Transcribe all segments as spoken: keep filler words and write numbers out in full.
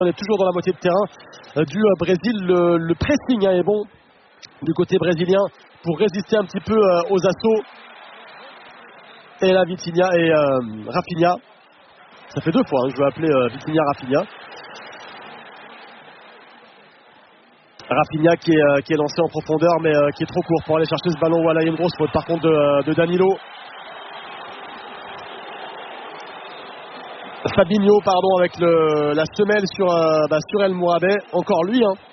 On est toujours dans la moitié de terrain euh, du euh, Brésil. Le, le pressing hein, est bon du côté brésilien pour résister un petit peu euh, aux assauts. Et là, Vitinha et euh, Rafinha. Ça fait deux fois, hein, je vais appeler euh, Vitinha Rafinha. Rafinha qui est, euh, qui est lancé en profondeur, mais euh, qui est trop court pour aller chercher ce ballon. Voilà, il y a une grosse faute par contre de, de Danilo. Fabinho, pardon, avec le, la semelle sur, euh, bah, sur El Mourabet. Encore lui, hein.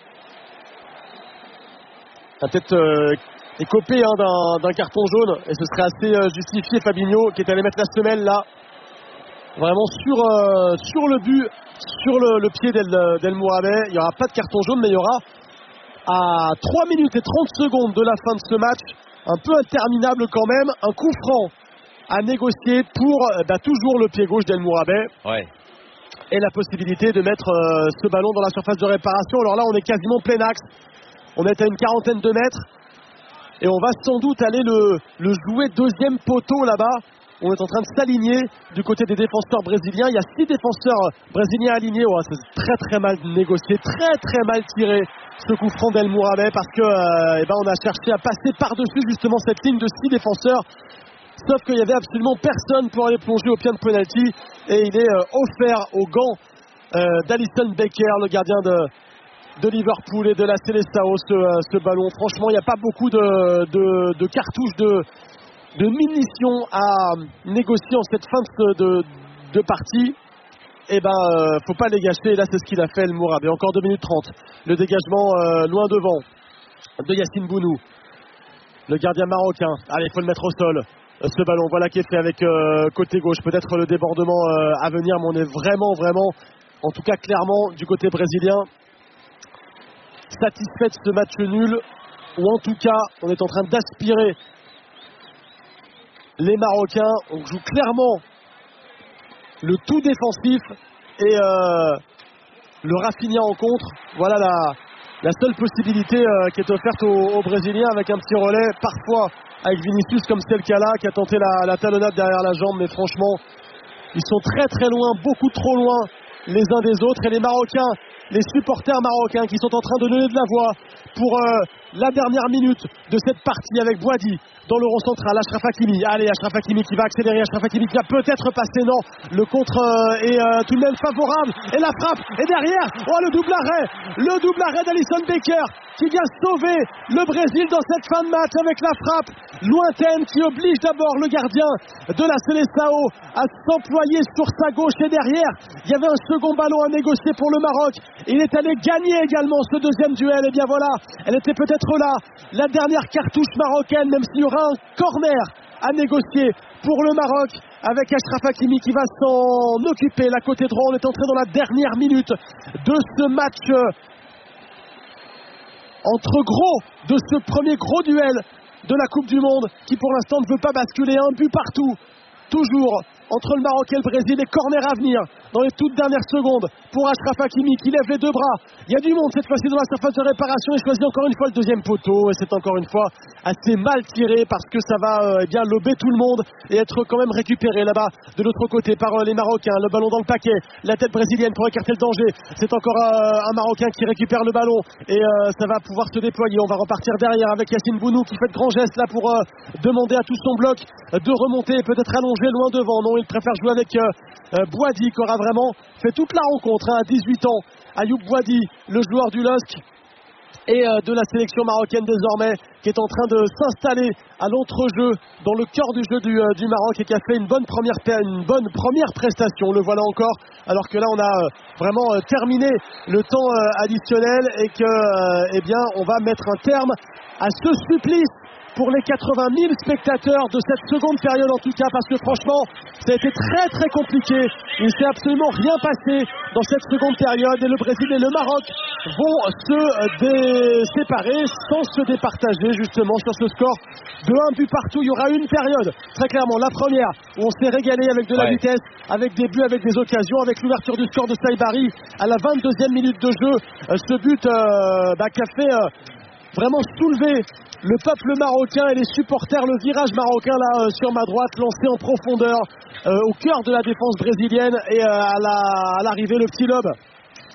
A peut-être euh, écopé hein, d'un, d'un carton jaune. Et ce serait assez euh, justifié. Fabinho qui est allé mettre la semelle là. Vraiment sur, euh, sur le but, sur le, le pied d'El, d'El Mourabet. Il n'y aura pas de carton jaune, mais il y aura à trois minutes et trente secondes de la fin de ce match, un peu interminable quand même, un coup franc à négocier pour bah, toujours le pied gauche d'El Mourabet. Ouais. Et la possibilité de mettre euh, ce ballon dans la surface de réparation. Alors là, on est quasiment plein axe. On est à une quarantaine de mètres. Et on va sans doute aller le, le jouer deuxième poteau là-bas. On est en train de s'aligner du côté des défenseurs brésiliens. Il y a six défenseurs brésiliens alignés. Oh, c'est très très mal négocié, très très mal tiré ce coup franc d'El Mourabet parce que euh, eh ben, on a cherché à passer par-dessus justement cette ligne de six défenseurs. Sauf qu'il n'y avait absolument personne pour aller plonger au pied de penalty. Et il est euh, offert au gant euh, d'Alisson Becker, le gardien de, de Liverpool et de la Seleção, ce, euh, ce ballon. Franchement, il n'y a pas beaucoup de, de, de cartouches de, de munitions à négocier en cette fin de, de, de partie. Et ben, euh, faut pas les gâcher. Et là, c'est ce qu'il a fait, El Mourabet. Encore deux minutes trente. Le dégagement euh, loin devant de Yassine Bounou. Le gardien marocain. Allez, il faut le mettre au sol. Ce ballon, voilà qui est fait avec euh, côté gauche. Peut-être le débordement euh, à venir, mais on est vraiment, vraiment, en tout cas clairement, du côté brésilien, satisfait de ce match nul. Ou en tout cas, on est en train d'aspirer les Marocains. On joue clairement le tout défensif et euh, le Rafinha en contre. Voilà la, la seule possibilité euh, qui est offerte aux, aux Brésiliens avec un petit relais, parfois avec Vinicius comme c'est le cas là, qui a tenté la, la talonnade derrière la jambe, mais franchement, ils sont très très loin, beaucoup trop loin les uns des autres. Et les Marocains, les supporters marocains qui sont en train de donner de la voix pour euh, la dernière minute de cette partie avec Boadi dans le rond central. Achraf Hakimi, allez Achraf Hakimi qui va accélérer, Achraf Hakimi qui va peut-être passer, non, le contre euh, est euh, tout de même favorable, et la frappe, et derrière, oh le double arrêt, le double arrêt d'Alisson Becker qui vient sauver le Brésil dans cette fin de match avec la frappe lointaine qui oblige d'abord le gardien de la Seleção à s'employer sur sa gauche, et derrière il y avait un second ballon à négocier pour le Maroc. Il est allé gagner également ce deuxième duel, et bien voilà, elle était peut-être là, la dernière cartouche marocaine, même s'il y aura un corner à négocier pour le Maroc avec Achraf Hakimi qui va s'en occuper. La côté droit, on est entré dans la dernière minute de ce match entre gros, de ce premier gros duel de la Coupe du Monde qui pour l'instant ne veut pas basculer. Un but partout, toujours entre le Maroc et le Brésil, et corner à venir dans les toutes dernières secondes pour Achraf Hakimi qui lève les deux bras. Il y a du monde cette fois-ci dans la surface de réparation et choisit encore une fois le deuxième poteau, et c'est encore une fois assez mal tiré parce que ça va euh, eh bien lober tout le monde et être quand même récupéré là-bas de l'autre côté par euh, les Marocains. Le ballon dans le paquet, la tête brésilienne pour écarter le danger. C'est encore euh, un Marocain qui récupère le ballon et euh, ça va pouvoir se déployer. On va repartir derrière avec Yassine Bounou qui fait de grands gestes là pour euh, demander à tout son bloc de remonter et peut-être allonger loin devant. Non, il préfère jouer avec euh, euh, Boadi qui aura vraiment fait toute la rencontre hein, à dix-huit ans. Ayoub Boadi, le joueur du L O S C et euh, de la sélection marocaine désormais, qui est en train de s'installer à l'entrejeu, dans le cœur du jeu du, euh, du Maroc, et qui a fait une bonne première, une bonne première prestation. Le voilà encore, alors que là on a euh, vraiment euh, terminé le temps euh, additionnel et que euh, eh bien, on va mettre un terme à ce supplice pour les quatre-vingt mille spectateurs de cette seconde période, en tout cas, parce que franchement ça a été très très compliqué. Il ne s'est absolument rien passé dans cette seconde période, et le Brésil et le Maroc vont se dé- séparer sans se départager justement sur ce score de un but partout. Il y aura une période, très clairement, la première où on s'est régalé avec de la ouais. vitesse, avec des buts, avec des occasions, avec l'ouverture du score de Saibari à la vingt-deuxième minute de jeu. Euh, ce but euh, bah, qui a fait euh, vraiment soulever le peuple marocain et les supporters. Le virage marocain là euh, sur ma droite, lancé en profondeur euh, au cœur de la défense brésilienne, et euh, à, la, à l'arrivée le petit lob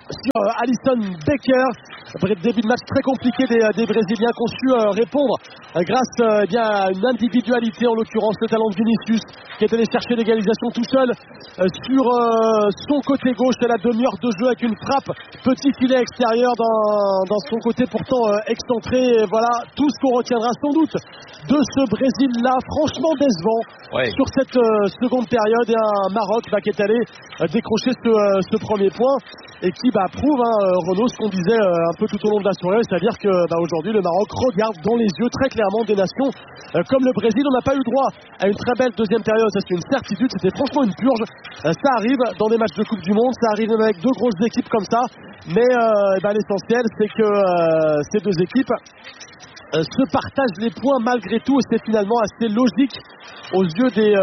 sur euh, Alisson Becker. Début de match très compliqué des, des Brésiliens qui ont su euh, répondre euh, grâce euh, eh bien, à une individualité, en l'occurrence le talent de Vinicius, qui est allé chercher l'égalisation tout seul euh, sur euh, son côté gauche à la demi-heure de jeu avec une frappe petit filet extérieur dans, dans son côté pourtant euh, excentré. Et voilà tout ce qu'on retiendra sans doute de ce Brésil-là, franchement décevant ouais. sur cette euh, seconde période, et un Maroc bah, qui est allé euh, décrocher ce, euh, ce premier point et qui bah, prouve, hein, Renaud, ce qu'on disait euh, un peu tout au long de la soirée, c'est-à-dire que bah, aujourd'hui le Maroc regarde dans les yeux très clairement des nations euh, comme le Brésil. On n'a pas eu droit à une très belle deuxième période, ça c'est une certitude, c'était franchement une purge. Euh, ça arrive dans des matchs de Coupe du Monde, ça arrive même avec deux grosses équipes comme ça, mais euh, bah, l'essentiel c'est que euh, ces deux équipes Euh, se partagent les points malgré tout, et c'est finalement assez logique aux yeux des,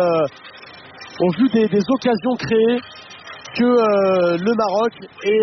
euh, au vu des, des occasions créées que euh, le Maroc et,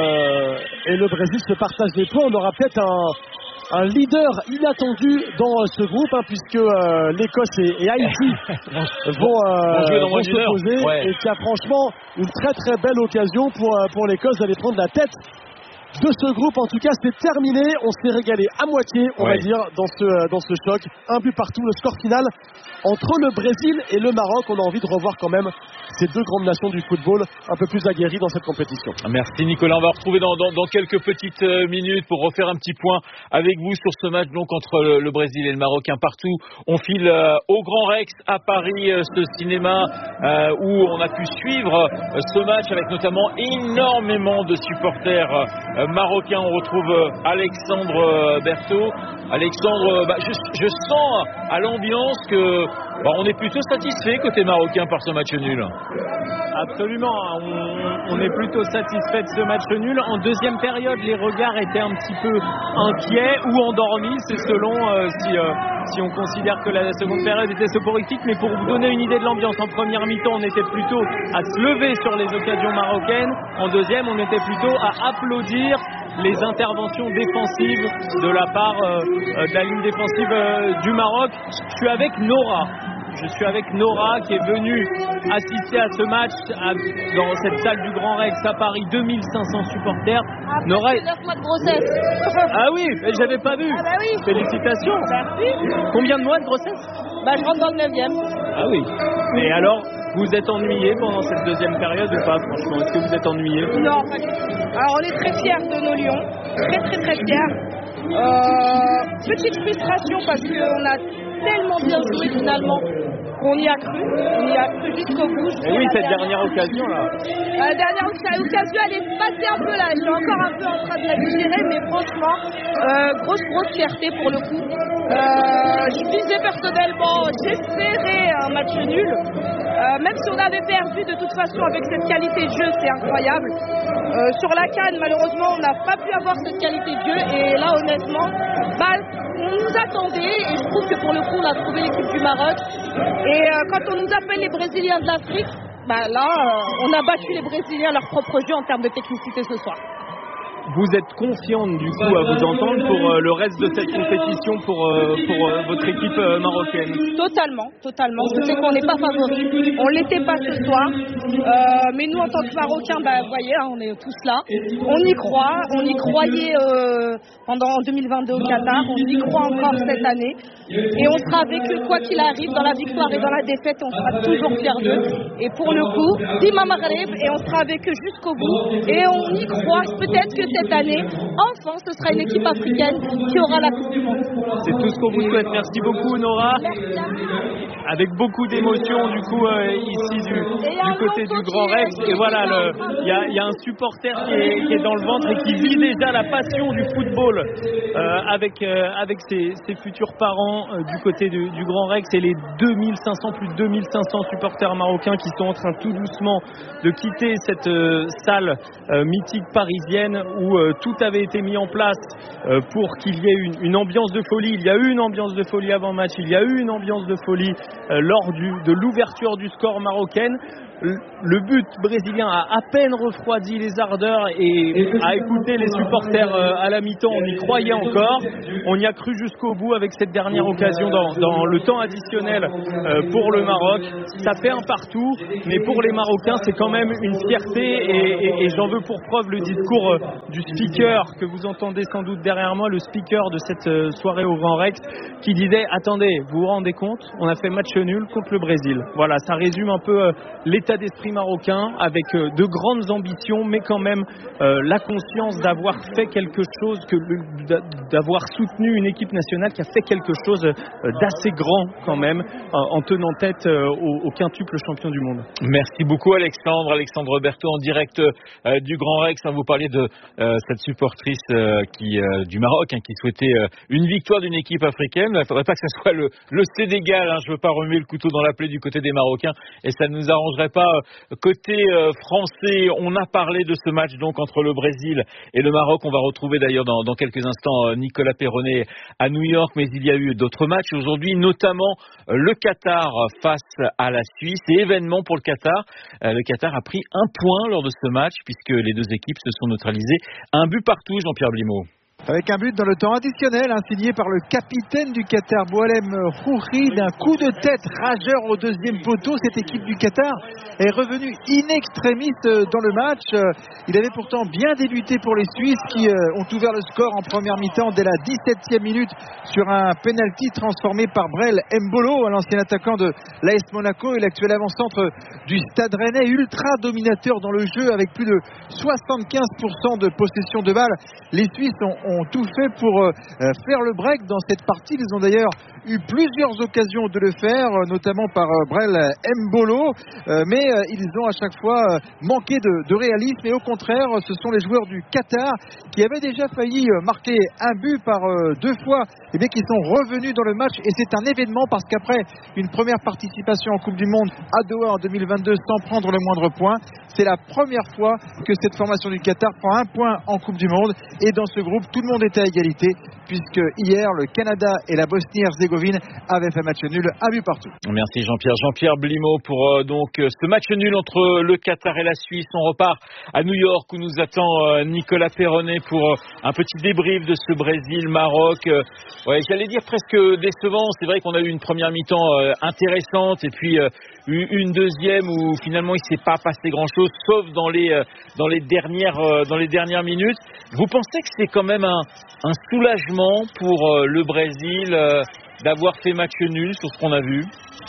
euh, et le Brésil se partagent les points. On aura peut-être un, un leader inattendu dans euh, ce groupe, hein, puisque euh, l'Écosse et, et Haïti vont, euh, vont s'opposer, ouais. Et qu'il y a franchement une très très belle occasion pour, euh, pour l'Écosse d'aller prendre la tête de ce groupe. En tout cas, c'est terminé. On s'est régalé à moitié, on oui. va dire, dans ce, dans ce choc. Un but partout, le score final entre le Brésil et le Maroc. On a envie de revoir quand même ces deux grandes nations du football un peu plus aguerries dans cette compétition. Merci Nicolas. On va retrouver dans, dans, dans quelques petites minutes pour refaire un petit point avec vous sur ce match donc entre le, le Brésil et le Maroc. Un partout. On file euh, au Grand Rex à Paris, euh, ce cinéma euh, où on a pu suivre euh, ce match avec notamment énormément de supporters euh, marocains. On retrouve euh, Alexandre euh, Berthaud. Alexandre, euh, bah, je, je sens à l'ambiance que bah, on est plutôt satisfait côté marocain par ce match nul. Absolument, on, on est plutôt satisfait de ce match nul. En deuxième période, les regards étaient un petit peu inquiets ou endormis, c'est selon euh, si, euh, si on considère que la seconde période était soporifique. Mais pour vous donner une idée de l'ambiance, en première mi-temps, on était plutôt à se lever sur les occasions marocaines. En deuxième, on était plutôt à applaudir les interventions défensives de la part euh, de la ligne défensive euh, du Maroc. Je suis avec Nora. Je suis avec Nora qui est venue assister à ce match à, dans cette salle du Grand Rex à Paris, deux mille cinq cents supporters. Après Nora, neuf mois de grossesse. Ah oui, j'avais pas vu. Ah bah oui. Félicitations. Merci. Combien de mois de grossesse? Bah je rentre dans le neuvième. Ah oui. Et alors, vous êtes ennuyé pendant cette deuxième période ou pas, franchement? Est-ce que vous êtes ennuyé? Non, pas du tout. Alors on est très fiers de nos lions. Très très très fiers. Euh, petite frustration parce qu'on a tellement bien joué finalement qu'on y a cru, on y a cru jusqu'au bout. Et oui, cette dernière occasion là. La dernière occasion, elle est passée un peu là. Je suis encore un peu en train de la digérer, mais franchement, euh, grosse grosse fierté pour le coup. Euh, je disais personnellement, j'espérais un match nul. Euh, même si on avait perdu de toute façon avec cette qualité de jeu, c'est incroyable. Euh, sur la CAN, malheureusement, on n'a pas pu avoir cette qualité de jeu. Et là, honnêtement, bah, on nous attendait. Et je trouve que pour le coup, on a trouvé l'équipe du Maroc. Et euh, quand on nous appelle les Brésiliens de l'Afrique, bah là, euh, on a battu les Brésiliens à leur propre jeu en termes de technicité ce soir. Vous êtes confiante du coup à vous entendre pour euh, le reste de cette compétition pour, euh, pour euh, votre équipe euh, marocaine? Totalement, totalement. Je sais qu'on n'est pas favori. On ne l'était pas ce soir. Euh, mais nous, en tant que Marocains, bah, vous voyez, hein, on est tous là. On y croit. On y croyait euh, pendant deux mille vingt-deux au Qatar. On y croit encore cette année. Et on sera avec eux quoi qu'il arrive, dans la victoire et dans la défaite. On sera toujours fiers d'eux. Et pour le coup, Dima Maghreb, et on sera avec eux jusqu'au bout. Et on y croit. Peut-être que cette année, enfin, ce sera une équipe africaine qui aura la Coupe du Monde. C'est tout ce qu'on vous souhaite. Merci beaucoup, Nora. Avec beaucoup d'émotion, du coup, euh, ici du, du côté du Grand Rex. Et voilà, il y, y a un supporter qui est, qui est dans le ventre et qui vit déjà la passion du football euh, avec, euh, avec ses, ses futurs parents euh, du côté du, du Grand Rex et les deux mille cinq cents, plus de deux mille cinq cents supporters marocains qui sont en train tout doucement de quitter cette euh, salle euh, mythique parisienne où euh, tout avait été mis en place euh, pour qu'il y ait une, une ambiance de folie. Il y a eu une ambiance de folie avant match, il y a eu une ambiance de folie euh, lors du, de l'ouverture du score marocaine. le but brésilien a à peine refroidi les ardeurs et à écouter les supporters à la mi-temps, on y croyait encore. On y a cru jusqu'au bout avec cette dernière occasion dans, dans le temps additionnel pour le Maroc. Ça fait un partout, mais pour les Marocains, c'est quand même une fierté et, et, et j'en veux pour preuve le discours du speaker que vous entendez sans doute derrière moi, le speaker de cette soirée au Grand Rex, qui disait « Attendez, vous vous rendez compte, on a fait match nul contre le Brésil ». Voilà, ça résume un peu l'état d'esprit marocain avec de grandes ambitions, mais quand même euh, la conscience d'avoir fait quelque chose, que d'avoir soutenu une équipe nationale qui a fait quelque chose d'assez grand quand même, en tenant tête au, au quintuple champion du monde. Merci beaucoup Alexandre, Alexandre Berthaud en direct euh, du Grand Rex. Hein, vous parliez de euh, cette supportrice euh, qui, euh, du Maroc hein, qui souhaitait euh, une victoire d'une équipe africaine. Il ne faudrait pas que ce soit le, le Sénégal, hein, je ne veux pas remuer le couteau dans la plaie du côté des Marocains et ça ne nous arrangerait pas. Euh, côté euh, français, on a parlé de ce match donc entre le Brésil et le Maroc. On va retrouver d'ailleurs dans, dans quelques instants euh, Nicolas Perronnet à New York, mais il y a eu d'autres matchs aujourd'hui, notamment euh, le Qatar face à la Suisse. Et événement pour le Qatar, euh, le Qatar a pris un point lors de ce match puisque les deux équipes se sont neutralisées. Un but partout, Jean-Pierre Blimaud. Avec un but dans le temps additionnel, hein, signé par le capitaine du Qatar, Boualem Khouri, d'un coup de tête rageur au deuxième poteau. Cette équipe du Qatar est revenue in extremis dans le match. Il avait pourtant bien débuté pour les Suisses qui ont ouvert le score en première mi-temps dès la dix-septième minute sur un penalty transformé par Brel Mbolo, l'ancien attaquant de l'A S Monaco et l'actuel avant-centre du Stade Rennais, ultra dominateur dans le jeu avec plus de soixante-quinze pour cent de possession de balle. Les Suisses ont, ont ont tout fait pour euh, faire le break dans cette partie. Ils ont d'ailleurs eu plusieurs occasions de le faire, notamment par euh, Brel Mbolo, euh, mais euh, ils ont à chaque fois euh, manqué de, de réalisme. Et au contraire, ce sont les joueurs du Qatar qui avaient déjà failli euh, marquer un but par euh, deux fois, et bien qui sont revenus dans le match. Et c'est un événement parce qu'après une première participation en Coupe du Monde à Doha en deux mille vingt-deux sans prendre le moindre point, c'est la première fois que cette formation du Qatar prend un point en Coupe du Monde. Et dans ce groupe, tout le monde était à égalité, puisque hier, le Canada et la Bosnie-Herzégovine avaient fait match nul, un but partout. Merci Jean-Pierre. Jean-Pierre Blimaud pour euh, donc euh, ce match nul entre le Qatar et la Suisse. On repart à New York où nous attend euh, Nicolas Perronnet pour euh, un petit débrief de ce Brésil-Maroc. Euh, ouais, j'allais dire presque décevant. C'est vrai qu'on a eu une première mi-temps euh, intéressante et puis euh, une deuxième où finalement il ne s'est pas passé grand-chose, sauf dans les euh, dans les dernières euh, dans les dernières minutes. Vous pensez que c'est quand même un, un soulagement pour euh, le Brésil euh, d'avoir fait match nul sur ce qu'on a vu?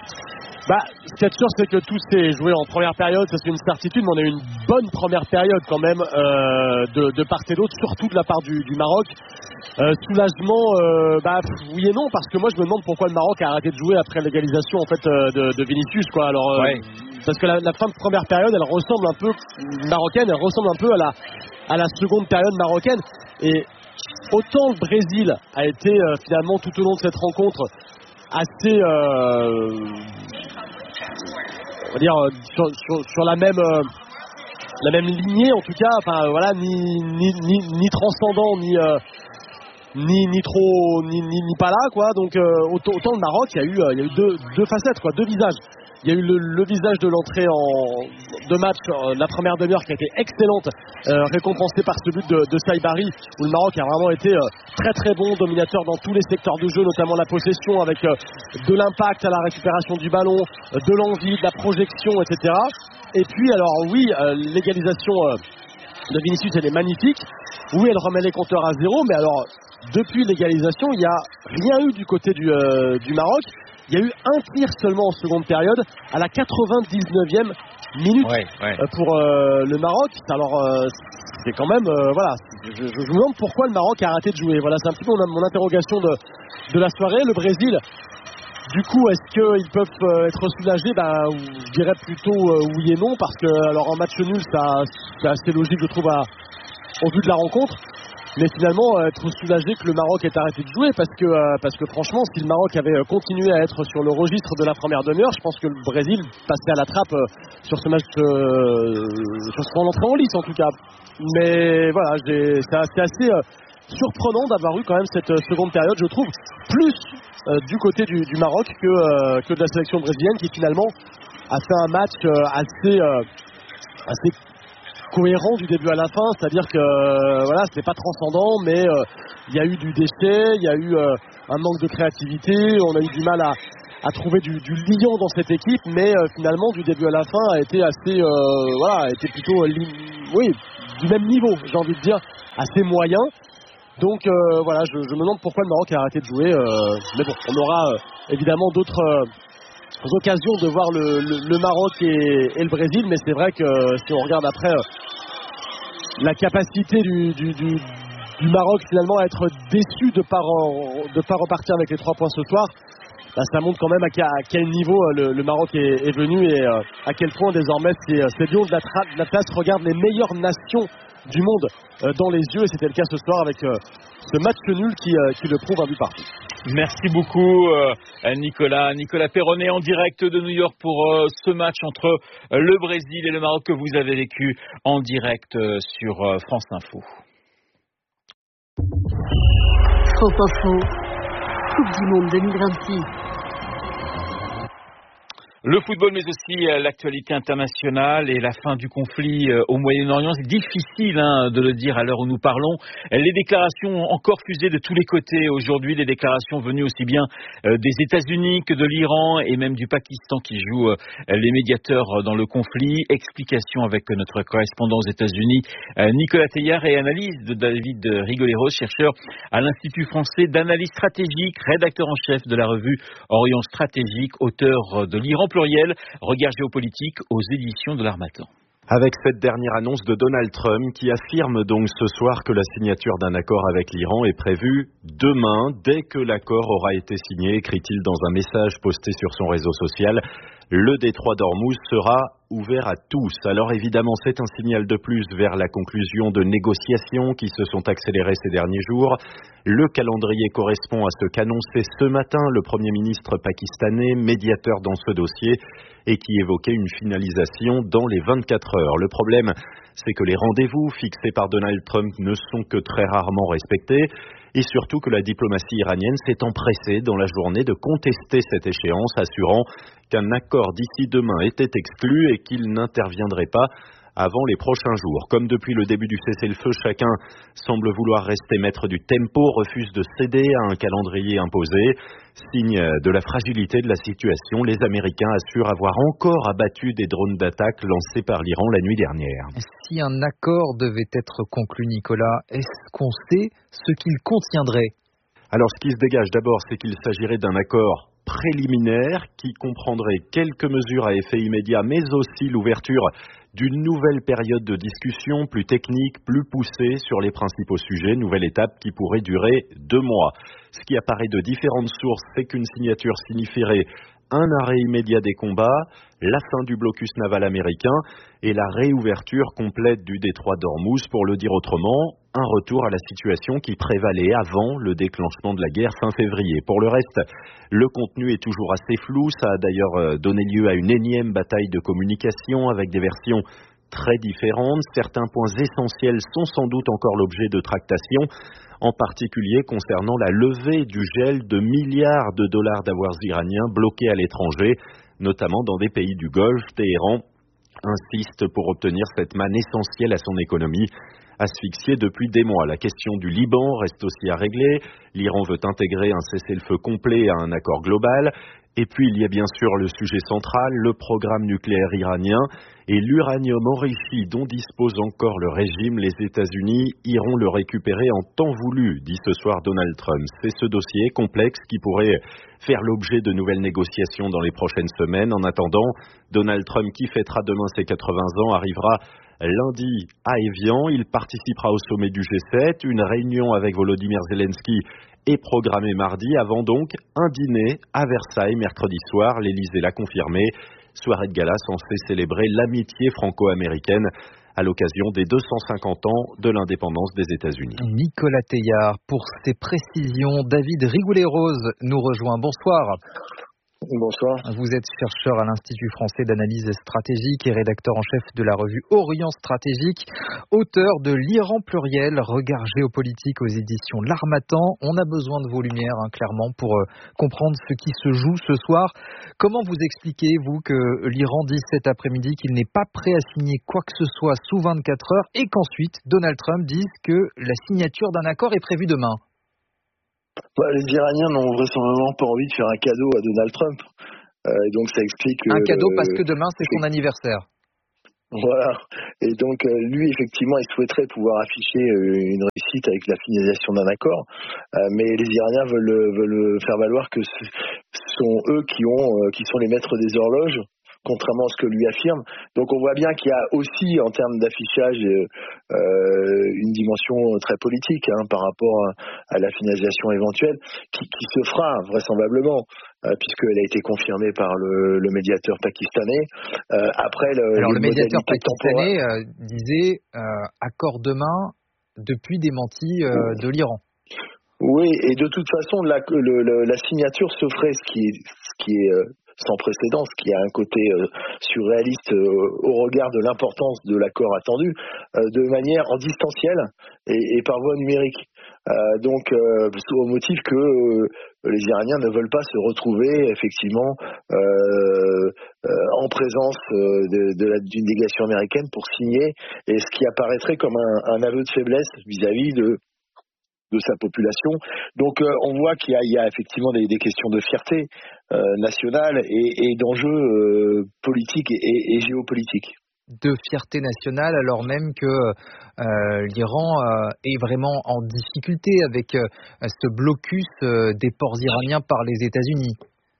Bah, ce qui est sûr, c'est que tout s'est joué en première période, ça c'est une certitude, mais on a eu une bonne première période quand même euh, de, de part et d'autre, surtout de la part du, du Maroc. Euh, soulagement, euh, bah oui et non, parce que moi je me demande pourquoi le Maroc a arrêté de jouer après l'égalisation en fait euh, de, de Vinicius, quoi. Alors, euh, ouais. Parce que la, la fin de première période, elle ressemble un peu marocaine, elle ressemble un peu à la à la seconde période marocaine. Et autant le Brésil a été euh, finalement tout au long de cette rencontre assez, euh, on va dire, sur, sur, sur la même euh, la même lignée en tout cas. Enfin voilà, ni ni ni, ni transcendant ni euh, Ni, ni trop ni, ni, ni pas là quoi. Donc euh, autant, autant le Maroc, il y a eu, euh, il y a eu deux, deux facettes quoi, deux visages. Il y a eu le, le visage de l'entrée en de match, euh, la première demi-heure qui a été excellente, euh, récompensée par ce but de, de Saibari, où le Maroc a vraiment été euh, très très bon, dominateur dans tous les secteurs de jeu, notamment la possession avec euh, de l'impact à la récupération du ballon, euh, de l'envie, de la projection, et cetera. Et puis alors oui, euh, l'égalisation euh, de Vinicius elle est magnifique. Oui, elle remet les compteurs à zéro, mais alors depuis l'égalisation, il n'y a rien eu du côté du, euh, du Maroc. Il y a eu un tir seulement en seconde période à la quatre-vingt-dix-neuvième minute ouais, ouais. pour euh, le Maroc. Alors euh, c'est quand même euh, voilà. Je, je, je me demande pourquoi le Maroc a arrêté de jouer. Voilà, c'est un petit peu mon, mon interrogation de, de la soirée. Le Brésil, du coup, est-ce qu'ils peuvent euh, être soulagés? Ben, je dirais plutôt euh, oui et non, parce que alors un match nul, ça, c'est assez logique, je trouve, à, au vu de la rencontre. Mais finalement, euh, être soulagé que le Maroc ait arrêté de jouer, parce que, euh, parce que franchement, si le Maroc avait continué à être sur le registre de la première demi-heure, je pense que le Brésil passait à la trappe euh, sur ce match, euh, sur son entrée en lice en tout cas. Mais voilà, j'ai, c'est, c'est assez euh, surprenant d'avoir eu quand même cette euh, seconde période, je trouve, plus euh, du côté du, du Maroc que, euh, que de la sélection brésilienne qui finalement a fait un match euh, assez, euh, assez cohérent du début à la fin, c'est-à-dire que euh, voilà, c'était pas transcendant, mais il euh, y a eu du déchet, il y a eu euh, un manque de créativité, on a eu du mal à, à trouver du, du lion dans cette équipe, mais euh, finalement du début à la fin a été assez, euh, voilà, a été plutôt, euh, oui, du même niveau, j'ai envie de dire, assez moyen. Donc euh, voilà, je, je me demande pourquoi le Maroc a arrêté de jouer, euh, mais bon, on aura euh, évidemment d'autres euh, occasions de voir le, le, le Maroc et, et le Brésil, mais c'est vrai que si on regarde après euh, la capacité du, du, du, du Maroc finalement à être déçu de ne pas, de pas repartir avec les trois points ce soir, bah, ça montre quand même à, à quel niveau euh, le, le Maroc est, est venu et euh, à quel point désormais ces, ces lions de la, tra- de la place regardent les meilleures nations du monde euh, dans les yeux, et c'était le cas ce soir avec euh, ce match nul qui, euh, qui le prouve un but partout. Merci beaucoup euh, Nicolas. Nicolas Perronnet en direct de New York pour euh, ce match entre euh, le Brésil et le Maroc que vous avez vécu en direct euh, sur euh, France Info. France Info, Coupe du Monde deux mille vingt-six. Le football, mais aussi l'actualité internationale et la fin du conflit au Moyen-Orient. C'est difficile hein, de le dire à l'heure où nous parlons. Les déclarations ont encore fusé de tous les côtés aujourd'hui. Les déclarations venues aussi bien des États-Unis que de l'Iran et même du Pakistan qui joue les médiateurs dans le conflit. Explication avec notre correspondant aux États-Unis, Nicolas Teillard, et analyse de David Rigolero, chercheur à l'Institut français d'analyse stratégique, rédacteur en chef de la revue Orient Stratégique, auteur de l'Iran pluriel, regard géopolitique aux éditions de l'Harmattan. Avec cette dernière annonce de Donald Trump qui affirme donc ce soir que la signature d'un accord avec l'Iran est prévue demain, dès que l'accord aura été signé, écrit-il dans un message posté sur son réseau social. Le détroit d'Ormuz sera ouvert à tous. Alors évidemment, c'est un signal de plus vers la conclusion de négociations qui se sont accélérées ces derniers jours. Le calendrier correspond à ce qu'annonçait ce matin le Premier ministre pakistanais, médiateur dans ce dossier, et qui évoquait une finalisation dans les vingt-quatre heures. Le problème, c'est que les rendez-vous fixés par Donald Trump ne sont que très rarement respectés, et surtout que la diplomatie iranienne s'est empressée dans la journée de contester cette échéance, assurant qu'un accord d'ici demain était exclu et qu'il n'interviendrait pas avant les prochains jours. Comme depuis le début du cessez-le-feu, chacun semble vouloir rester maître du tempo, refuse de céder à un calendrier imposé. Signe de la fragilité de la situation, les Américains assurent avoir encore abattu des drones d'attaque lancés par l'Iran la nuit dernière. Si un accord devait être conclu, Nicolas, est-ce qu'on sait ce qu'il contiendrait ? Alors, ce qui se dégage d'abord, c'est qu'il s'agirait d'un accord préliminaire qui comprendrait quelques mesures à effet immédiat, mais aussi l'ouverture d'une nouvelle période de discussion plus technique, plus poussée sur les principaux sujets, nouvelle étape qui pourrait durer deux mois. Ce qui apparaît de différentes sources, c'est qu'une signature signifierait un arrêt immédiat des combats, la fin du blocus naval américain et la réouverture complète du détroit d'Ormuz, pour le dire autrement, un retour à la situation qui prévalait avant le déclenchement de la guerre fin février. Pour le reste, le contenu est toujours assez flou, ça a d'ailleurs donné lieu à une énième bataille de communication avec des versions très différentes. Certains points essentiels sont sans doute encore l'objet de tractations, en particulier concernant la levée du gel de milliards de dollars d'avoirs iraniens bloqués à l'étranger, notamment dans des pays du Golfe. Téhéran insiste pour obtenir cette manne essentielle à son économie, asphyxiée depuis des mois. La question du Liban reste aussi à régler. L'Iran veut intégrer un cessez-le-feu complet à un accord global. Et puis il y a bien sûr le sujet central, le programme nucléaire iranien et l'uranium enrichi dont dispose encore le régime. Les États-Unis iront le récupérer en temps voulu, dit ce soir Donald Trump. C'est ce dossier complexe qui pourrait faire l'objet de nouvelles négociations dans les prochaines semaines. En attendant, Donald Trump, qui fêtera demain ses quatre-vingts ans, arrivera lundi à Évian. Il participera au sommet du G sept. Une réunion avec Volodymyr Zelensky est programmée mardi, avant donc un dîner à Versailles mercredi soir. L'Élysée l'a confirmé. Soirée de gala censée célébrer l'amitié franco-américaine à l'occasion des deux cent cinquante ans de l'indépendance des États-Unis. Nicolas Teillard, pour ces précisions, David Rigoulet-Rose nous rejoint. Bonsoir. Bonsoir. Vous êtes chercheur à l'Institut français d'analyse stratégique et rédacteur en chef de la revue Orient Stratégique, auteur de l'Iran pluriel, regard géopolitique aux éditions L'Harmattan. On a besoin de vos lumières, hein, clairement, pour euh, comprendre ce qui se joue ce soir. Comment vous expliquez, vous, que l'Iran dise cet après-midi qu'il n'est pas prêt à signer quoi que ce soit sous vingt-quatre heures et qu'ensuite Donald Trump dise que la signature d'un accord est prévue demain? Bah, les Iraniens n'ont vraisemblablement pas envie de faire un cadeau à Donald Trump. Euh, et donc ça explique... Un euh, cadeau parce que demain c'est son anniversaire. Voilà. Et donc euh, lui, effectivement, il souhaiterait pouvoir afficher euh, une réussite avec la finalisation d'un accord. Euh, mais les Iraniens veulent, veulent faire valoir que ce sont eux qui, ont, euh, qui sont les maîtres des horloges, contrairement à ce que lui affirme. Donc on voit bien qu'il y a aussi, en termes d'affichage, euh, une dimension très politique hein, par rapport à, à la finalisation éventuelle, qui, qui se fera vraisemblablement, euh, puisqu'elle a été confirmée par le, le médiateur pakistanais. Euh, après, le, Alors le médiateur pakistanais temporaires... euh, disait euh, accord demain depuis démenti euh, de l'Iran. Oui, et de toute façon, la, le, le, la signature se ferait, ce qui est, ce qui est euh, sans précédent, ce qui a un côté euh, surréaliste euh, au regard de l'importance de l'accord attendu, euh, de manière en distanciel et, et par voie numérique. Euh, donc, euh, au motif que euh, les Iraniens ne veulent pas se retrouver effectivement euh, euh, en présence euh, de, de la, d'une délégation américaine pour signer, et ce qui apparaîtrait comme un, un aveu de faiblesse vis-à-vis de de sa population. Donc euh, on voit qu'il y a, il y a effectivement des, des questions de fierté euh, nationale et, et d'enjeux euh, politiques et, et, et géopolitiques. De fierté nationale, alors même que euh, l'Iran euh, est vraiment en difficulté avec euh, ce blocus euh, des ports iraniens par les États-Unis.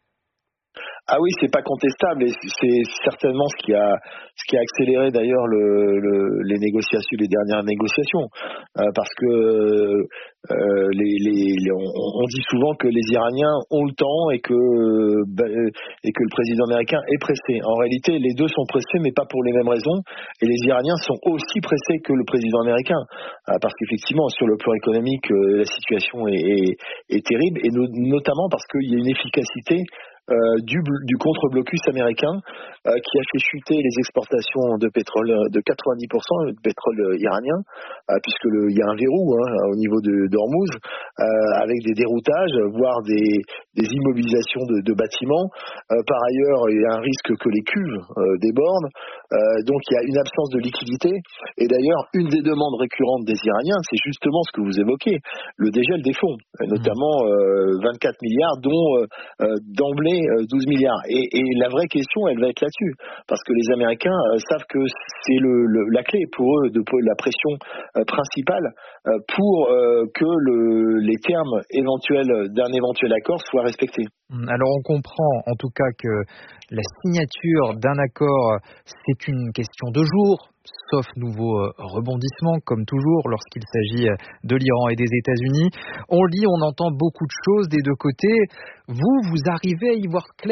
Ah oui, c'est pas contestable, et c'est certainement ce qui a ce qui a accéléré d'ailleurs le, le, les négociations, les dernières négociations, euh, parce que euh, les, les, les on, on dit souvent que les Iraniens ont le temps et que bah, et que le président américain est pressé. En réalité, les deux sont pressés, mais pas pour les mêmes raisons, et les Iraniens sont aussi pressés que le président américain, euh, parce qu'effectivement, sur le plan économique, euh, la situation est, est, est terrible, et no, notamment parce qu'il y a une efficacité Euh, du, du contre-blocus américain euh, qui a fait chuter les exportations de pétrole de quatre-vingt-dix pour cent de pétrole iranien, euh, puisque le, il y a un verrou hein, au niveau de d'Ormuz, euh, avec des déroutages, voire des, des immobilisations de, de bâtiments. Euh, par ailleurs, il y a un risque que les cuves euh, débordent. Euh, donc il y a une absence de liquidité. Et d'ailleurs, une des demandes récurrentes des Iraniens, c'est justement ce que vous évoquez, le dégel des fonds, notamment euh, vingt-quatre milliards, dont euh, d'emblée douze milliards. Et, et la vraie question, elle va être là-dessus. Parce que les Américains euh, savent que c'est le, le, la clé pour eux, de, de la pression euh, principale euh, pour euh, que le, les termes éventuels d'un éventuel accord soient respectés. Alors on comprend en tout cas que la signature d'un accord, c'est une question de jours, sauf nouveau rebondissement, comme toujours, lorsqu'il s'agit de l'Iran et des États-Unis. On lit, on entend beaucoup de choses des deux côtés. Vous, vous arrivez à y voir clair ?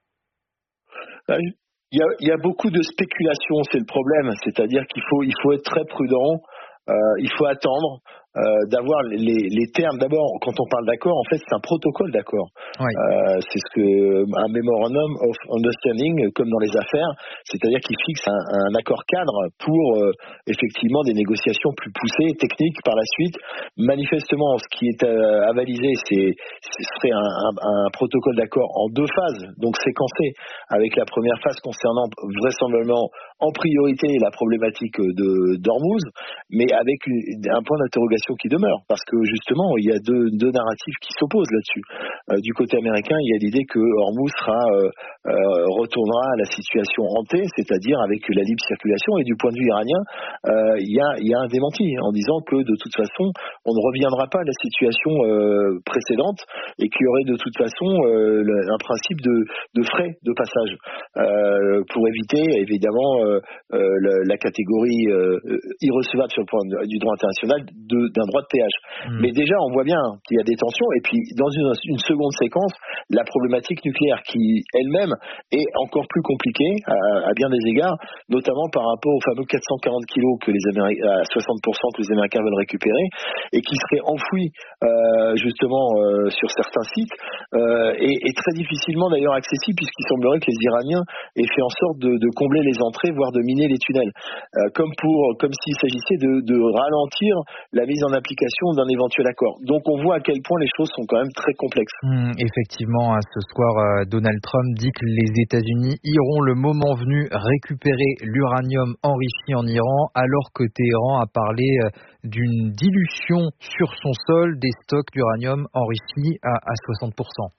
Il y a, il y a beaucoup de spéculation, c'est le problème. C'est-à-dire qu'il faut, il faut être très prudent, euh, il faut attendre. Euh, d'avoir les, les termes. D'abord, quand on parle d'accord, en fait, c'est un protocole d'accord. Oui. Euh, c'est ce que un memorandum of understanding, comme dans les affaires, c'est-à-dire qu'il fixe un, un accord cadre pour euh, effectivement des négociations plus poussées, techniques par la suite. Manifestement, ce qui est euh, avalisé, c'est ce serait un, un, un protocole d'accord en deux phases, donc séquencé, avec la première phase concernant vraisemblablement en priorité la problématique de d'Ormuz, mais avec une, un point d'interrogation qui demeure, parce que justement il y a deux, deux narratifs qui s'opposent là-dessus. Euh, du côté américain, il y a l'idée que Hormuz sera euh, euh, retournera à la situation hantée, c'est-à-dire avec la libre circulation, et du point de vue iranien, euh, il y a, il y a un démenti en disant que de toute façon on ne reviendra pas à la situation euh, précédente, et qu'il y aurait de toute façon euh, un principe de, de frais de passage euh, pour éviter évidemment euh, euh, euh, la, la catégorie euh, irrecevable sur le plan du droit international de, d'un droit de péage. Mmh. Mais déjà, on voit bien qu'il y a des tensions. Et puis, dans une, une seconde séquence, la problématique nucléaire qui, elle-même, est encore plus compliquée à, à bien des égards, notamment par rapport aux fameux quatre cent quarante kilos que les Américains, à soixante pour cent que les Américains veulent récupérer et qui seraient enfouis euh, justement euh, sur certains sites euh, et, et très difficilement d'ailleurs accessibles puisqu'il semblerait que les Iraniens aient fait en sorte de, de combler les entrées, voire de miner les tunnels, euh, comme pour, comme s'il s'agissait de, de ralentir la mise en application d'un éventuel accord. Donc on voit à quel point les choses sont quand même très complexes. Mmh, effectivement, ce soir, Donald Trump dit que les États-Unis iront le moment venu récupérer l'uranium enrichi en Iran, alors que Téhéran a parlé d'une dilution sur son sol des stocks d'uranium enrichi à, à soixante pour cent.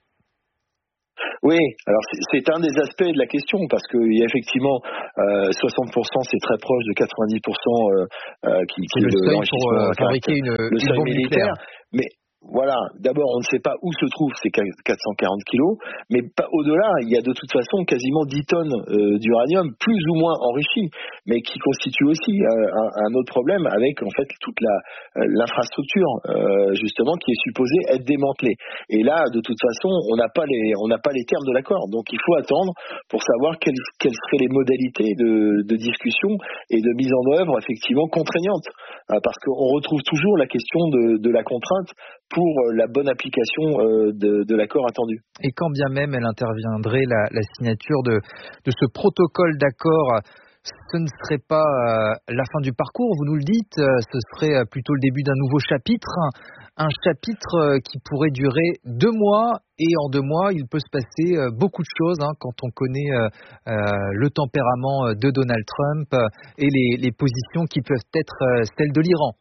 Oui, alors c'est, c'est un des aspects de la question parce que il y a effectivement euh, soixante pour cent, c'est très proche de quatre-vingt-dix pour cent euh, euh, qui, qui c'est le seuil pour euh, fabriquer une, le une seuil bombe militaire. nucléaire. Mais voilà, d'abord on ne sait pas où se trouvent ces quatre cent quarante kilos, mais pas au-delà, il y a de toute façon quasiment dix tonnes euh, d'uranium plus ou moins enrichi, mais qui constitue aussi euh, un, un autre problème avec en fait toute la euh, l'infrastructure euh, justement qui est supposée être démantelée. Et là, de toute façon, on n'a pas les on n'a pas les termes de l'accord, donc il faut attendre pour savoir quelles, quelles seraient les modalités de, de discussion et de mise en œuvre effectivement contraignantes, euh, parce qu'on retrouve toujours la question de, de la contrainte pour la bonne application euh, de, de l'accord attendu. Et quand bien même elle interviendrait, la, la signature de, de ce protocole d'accord, ce ne serait pas euh, la fin du parcours, vous nous le dites, euh, ce serait plutôt le début d'un nouveau chapitre, un, un chapitre euh, qui pourrait durer deux mois, et en deux mois, il peut se passer euh, beaucoup de choses hein, quand on connaît euh, euh, le tempérament de Donald Trump euh, et les, les positions qui peuvent être euh, celles de l'Iran.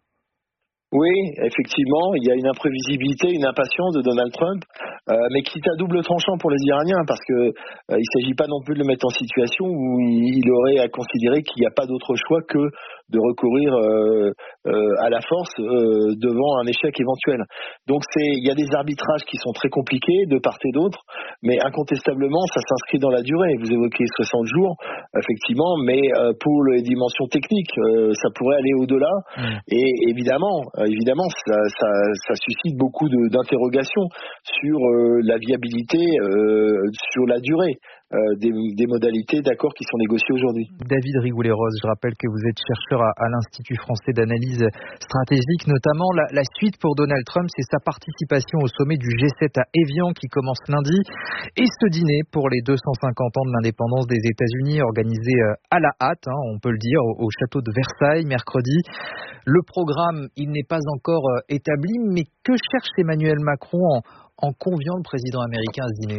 Oui, effectivement, il y a une imprévisibilité, une impatience de Donald Trump, euh, mais qui est à double tranchant pour les Iraniens, parce que euh, il ne s'agit pas non plus de le mettre en situation où il, il aurait à considérer qu'il n'y a pas d'autre choix que de recourir euh, euh, à la force euh, devant un échec éventuel. Donc c'est, il y a des arbitrages qui sont très compliqués de part et d'autre, mais incontestablement ça s'inscrit dans la durée. Vous évoquez soixante jours, effectivement, mais euh, pour les dimensions techniques, euh, ça pourrait aller au-delà. Mmh. Et évidemment, euh, évidemment, ça, ça, ça suscite beaucoup de, d'interrogations sur euh, la viabilité, euh, sur la durée. Euh, des, des modalités d'accords qui sont négociés aujourd'hui. David Rigoulet-Rose, je rappelle que vous êtes chercheur à, à l'Institut français d'analyse stratégique, notamment la, la suite pour Donald Trump, c'est sa participation au sommet du G sept à Évian qui commence lundi, et ce dîner pour les deux cent cinquante ans de l'indépendance des États-Unis organisé à la hâte, hein, on peut le dire, au, au château de Versailles mercredi. Le programme, il n'est pas encore établi, mais que cherche Emmanuel Macron en, en conviant le président américain à ce dîner ?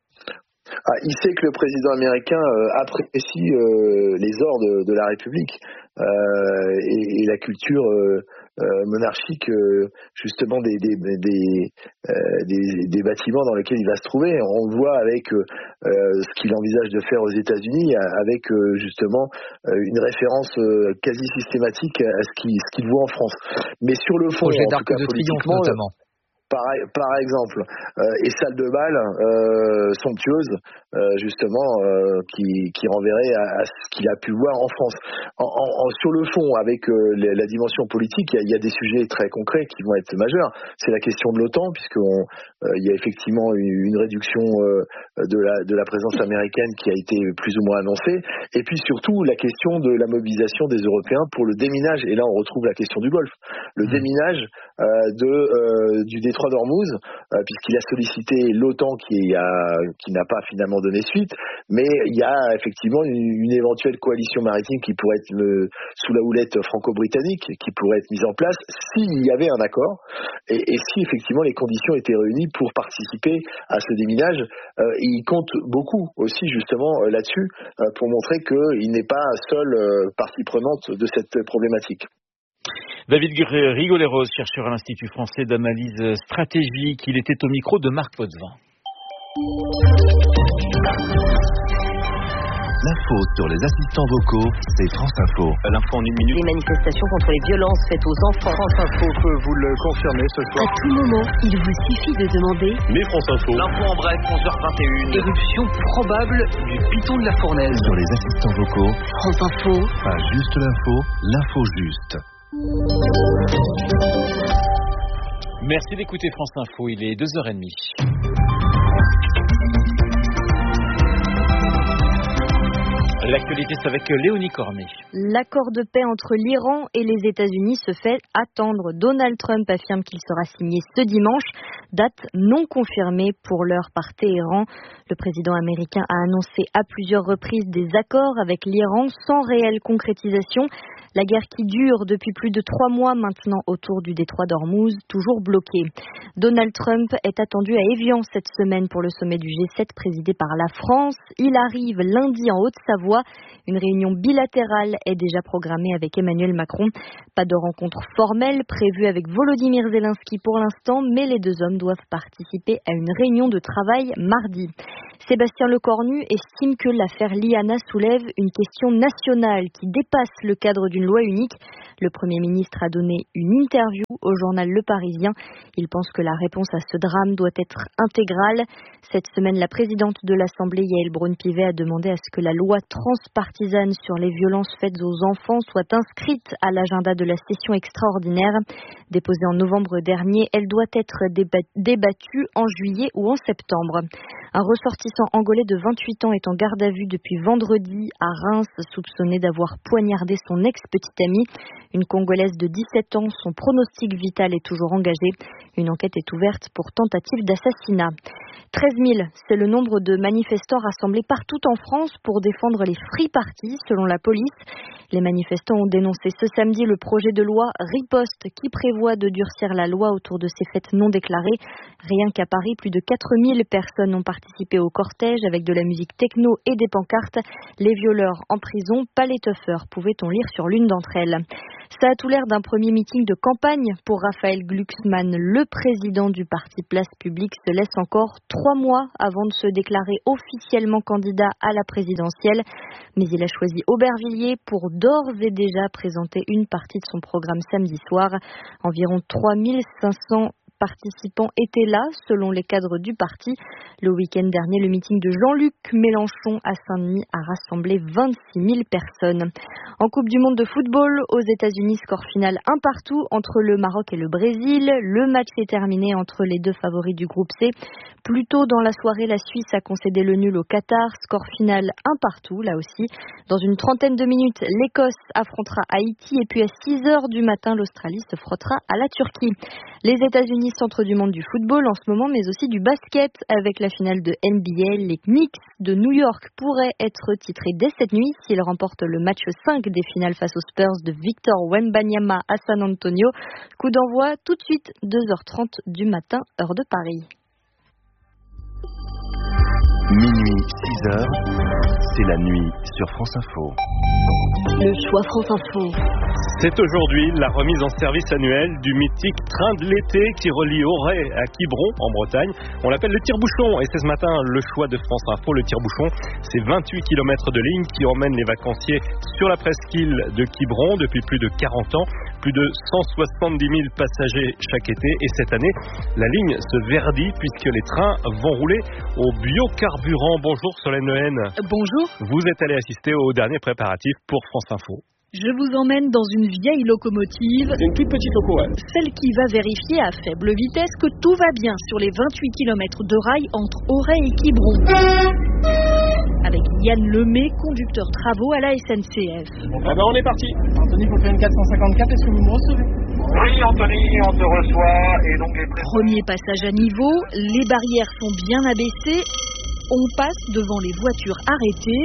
Ah, il sait que le président américain euh, apprécie euh, les ors de, de la République euh, et, et la culture euh, euh, monarchique euh, justement des des, des, euh, des des bâtiments dans lesquels il va se trouver. On le voit avec euh, ce qu'il envisage de faire aux États-Unis, avec euh, justement euh, une référence euh, quasi systématique à ce qu'il ce qu'il voit en France. Mais sur le fond, projet en d'Arc tout cas de Triomphe notamment. Par, par exemple, euh, et salle de bal euh, somptueuse, euh, justement, euh, qui, qui renverrait à, à ce qu'il a pu voir en France. En, en, en, sur le fond, avec euh, la, la dimension politique, il y, a, il y a des sujets très concrets qui vont être majeurs. C'est la question de l'OTAN, puisqu'il euh, y a effectivement une, une réduction euh, de, la, de la présence américaine qui a été plus ou moins annoncée. Et puis surtout, la question de la mobilisation des Européens pour le déminage. Et là, on retrouve la question du Golfe. Le mmh. déminage euh, de, euh, du détroit d'Ormuz, euh, puisqu'il a sollicité l'OTAN qui, a, qui n'a pas finalement donné suite, mais il y a effectivement une, une éventuelle coalition maritime qui pourrait être le, sous la houlette franco-britannique, qui pourrait être mise en place s'il y avait un accord, et, et si effectivement les conditions étaient réunies pour participer à ce déminage. Euh, il compte beaucoup aussi justement euh, là-dessus, euh, pour montrer qu'il n'est pas seul euh, partie prenante de cette problématique. David Rigoulet-Rose, chercheur à l'Institut français d'analyse stratégique. Il était au micro de Marc Potvin. L'info sur les assistants vocaux, c'est France Info. L'info en une minute. Les manifestations contre les violences faites aux enfants. France Info peut vous le confirmer ce soir. À tout moment, il vous suffit de demander. Mais France Info. L'info en bref, onze heures vingt et une. Éruption probable du piton de la Fournaise. Sur les assistants vocaux, France Info. pas juste l'info, l'info juste. Merci d'écouter France Info, il est deux heures trente. L'actualité, c'est avec Léonie Cornet. L'accord de paix entre l'Iran et les États-Unis se fait attendre. Donald Trump affirme qu'il sera signé ce dimanche, date non confirmée pour l'heure par Téhéran. Le président américain a annoncé à plusieurs reprises des accords avec l'Iran sans réelle concrétisation. La guerre qui dure depuis plus de trois mois maintenant autour du détroit d'Ormuz, toujours bloqué. Donald Trump est attendu à Évian cette semaine pour le sommet du G sept présidé par la France. Il arrive lundi en Haute-Savoie. Une réunion bilatérale est déjà programmée avec Emmanuel Macron. Pas de rencontre formelle prévue avec Volodymyr Zelensky pour l'instant, mais les deux hommes doivent participer à une réunion de travail mardi. Sébastien Lecornu estime que l'affaire Liana soulève une question nationale qui dépasse le cadre d'une loi unique. Le Premier ministre a donné une interview au journal Le Parisien. Il pense que la réponse à ce drame doit être intégrale. Cette semaine, la présidente de l'Assemblée, Yaël Braun-Pivet, a demandé à ce que la loi transpartisane sur les violences faites aux enfants soit inscrite à l'agenda de la session extraordinaire. Déposée en novembre dernier, elle doit être débattue en juillet ou en septembre. Un ressortissant angolais de vingt-huit ans est en garde à vue depuis vendredi à Reims, soupçonné d'avoir poignardé son ex-petite amie. Une Congolaise de dix-sept ans, son pronostic vital est toujours engagé. Une enquête est ouverte pour tentative d'assassinat. treize mille, c'est le nombre de manifestants rassemblés partout en France pour défendre les free parties, selon la police. Les manifestants ont dénoncé ce samedi le projet de loi Riposte qui prévoit de durcir la loi autour de ces fêtes non déclarées. Rien qu'à Paris, plus de quatre mille personnes ont participé au cortège avec de la musique techno et des pancartes. Les violeurs en prison, pas les tuffeurs, pouvait-on lire sur l'une d'entre elles. Ça a tout l'air d'un premier meeting de campagne pour Raphaël Glucksmann. Le président du parti Place Publique se laisse encore trois mois avant de se déclarer officiellement candidat à la présidentielle. Mais il a choisi Aubervilliers pour d'ores et déjà présenter une partie de son programme samedi soir. Environ trois mille cinq cents participants étaient là, selon les cadres du parti. Le week-end dernier, le meeting de Jean-Luc Mélenchon à Saint-Denis a rassemblé vingt-six mille personnes. En Coupe du monde de football, aux États-Unis, score final un partout entre le Maroc et le Brésil. Le match est terminé entre les deux favoris du groupe C. Plus tôt dans la soirée, la Suisse a concédé le nul au Qatar. Score final un partout, là aussi. Dans une trentaine de minutes, l'Écosse affrontera Haïti. Et puis à six heures du matin, l'Australie se frottera à la Turquie. Les États-Unis, centre du monde du football en ce moment, mais aussi du basket. Avec la finale de N B A, les Knicks de New York pourraient être titrés dès cette nuit s'ils remportent le match cinq des finales face aux Spurs de Victor Wembanyama à San Antonio. Coup d'envoi tout de suite, deux heures trente du matin, heure de Paris. Minuit, six heures, c'est la nuit sur France Info. Le choix France Info. C'est aujourd'hui la remise en service annuelle du mythique train de l'été qui relie Auray à Quiberon en Bretagne. On l'appelle le tire-bouchon et c'est ce matin le choix de France Info. Le tire-bouchon, c'est vingt-huit kilomètres de ligne qui emmène les vacanciers sur la presqu'île de Quiberon depuis plus de quarante ans. Plus de cent soixante-dix mille passagers chaque été et cette année, la ligne se verdit puisque les trains vont rouler au biocarburant. Bonjour Solène Lehen. Bonjour. Vous êtes allé assister aux derniers préparatifs pour France Info. Je vous emmène dans une vieille locomotive. C'est une toute petite loco, ouais. Celle qui va vérifier à faible vitesse que tout va bien sur les vingt-huit kilomètres de rail entre Auray et Quiberon. Avec Yann Lemay, conducteur travaux à la S N C F. Ah ben on est parti. Anthony, pour faire une quatre cent cinquante-quatre, est-ce que vous me recevez? Oui Anthony, on te reçoit et donc les... Premier passage à niveau, les barrières sont bien abaissées. On passe devant les voitures arrêtées.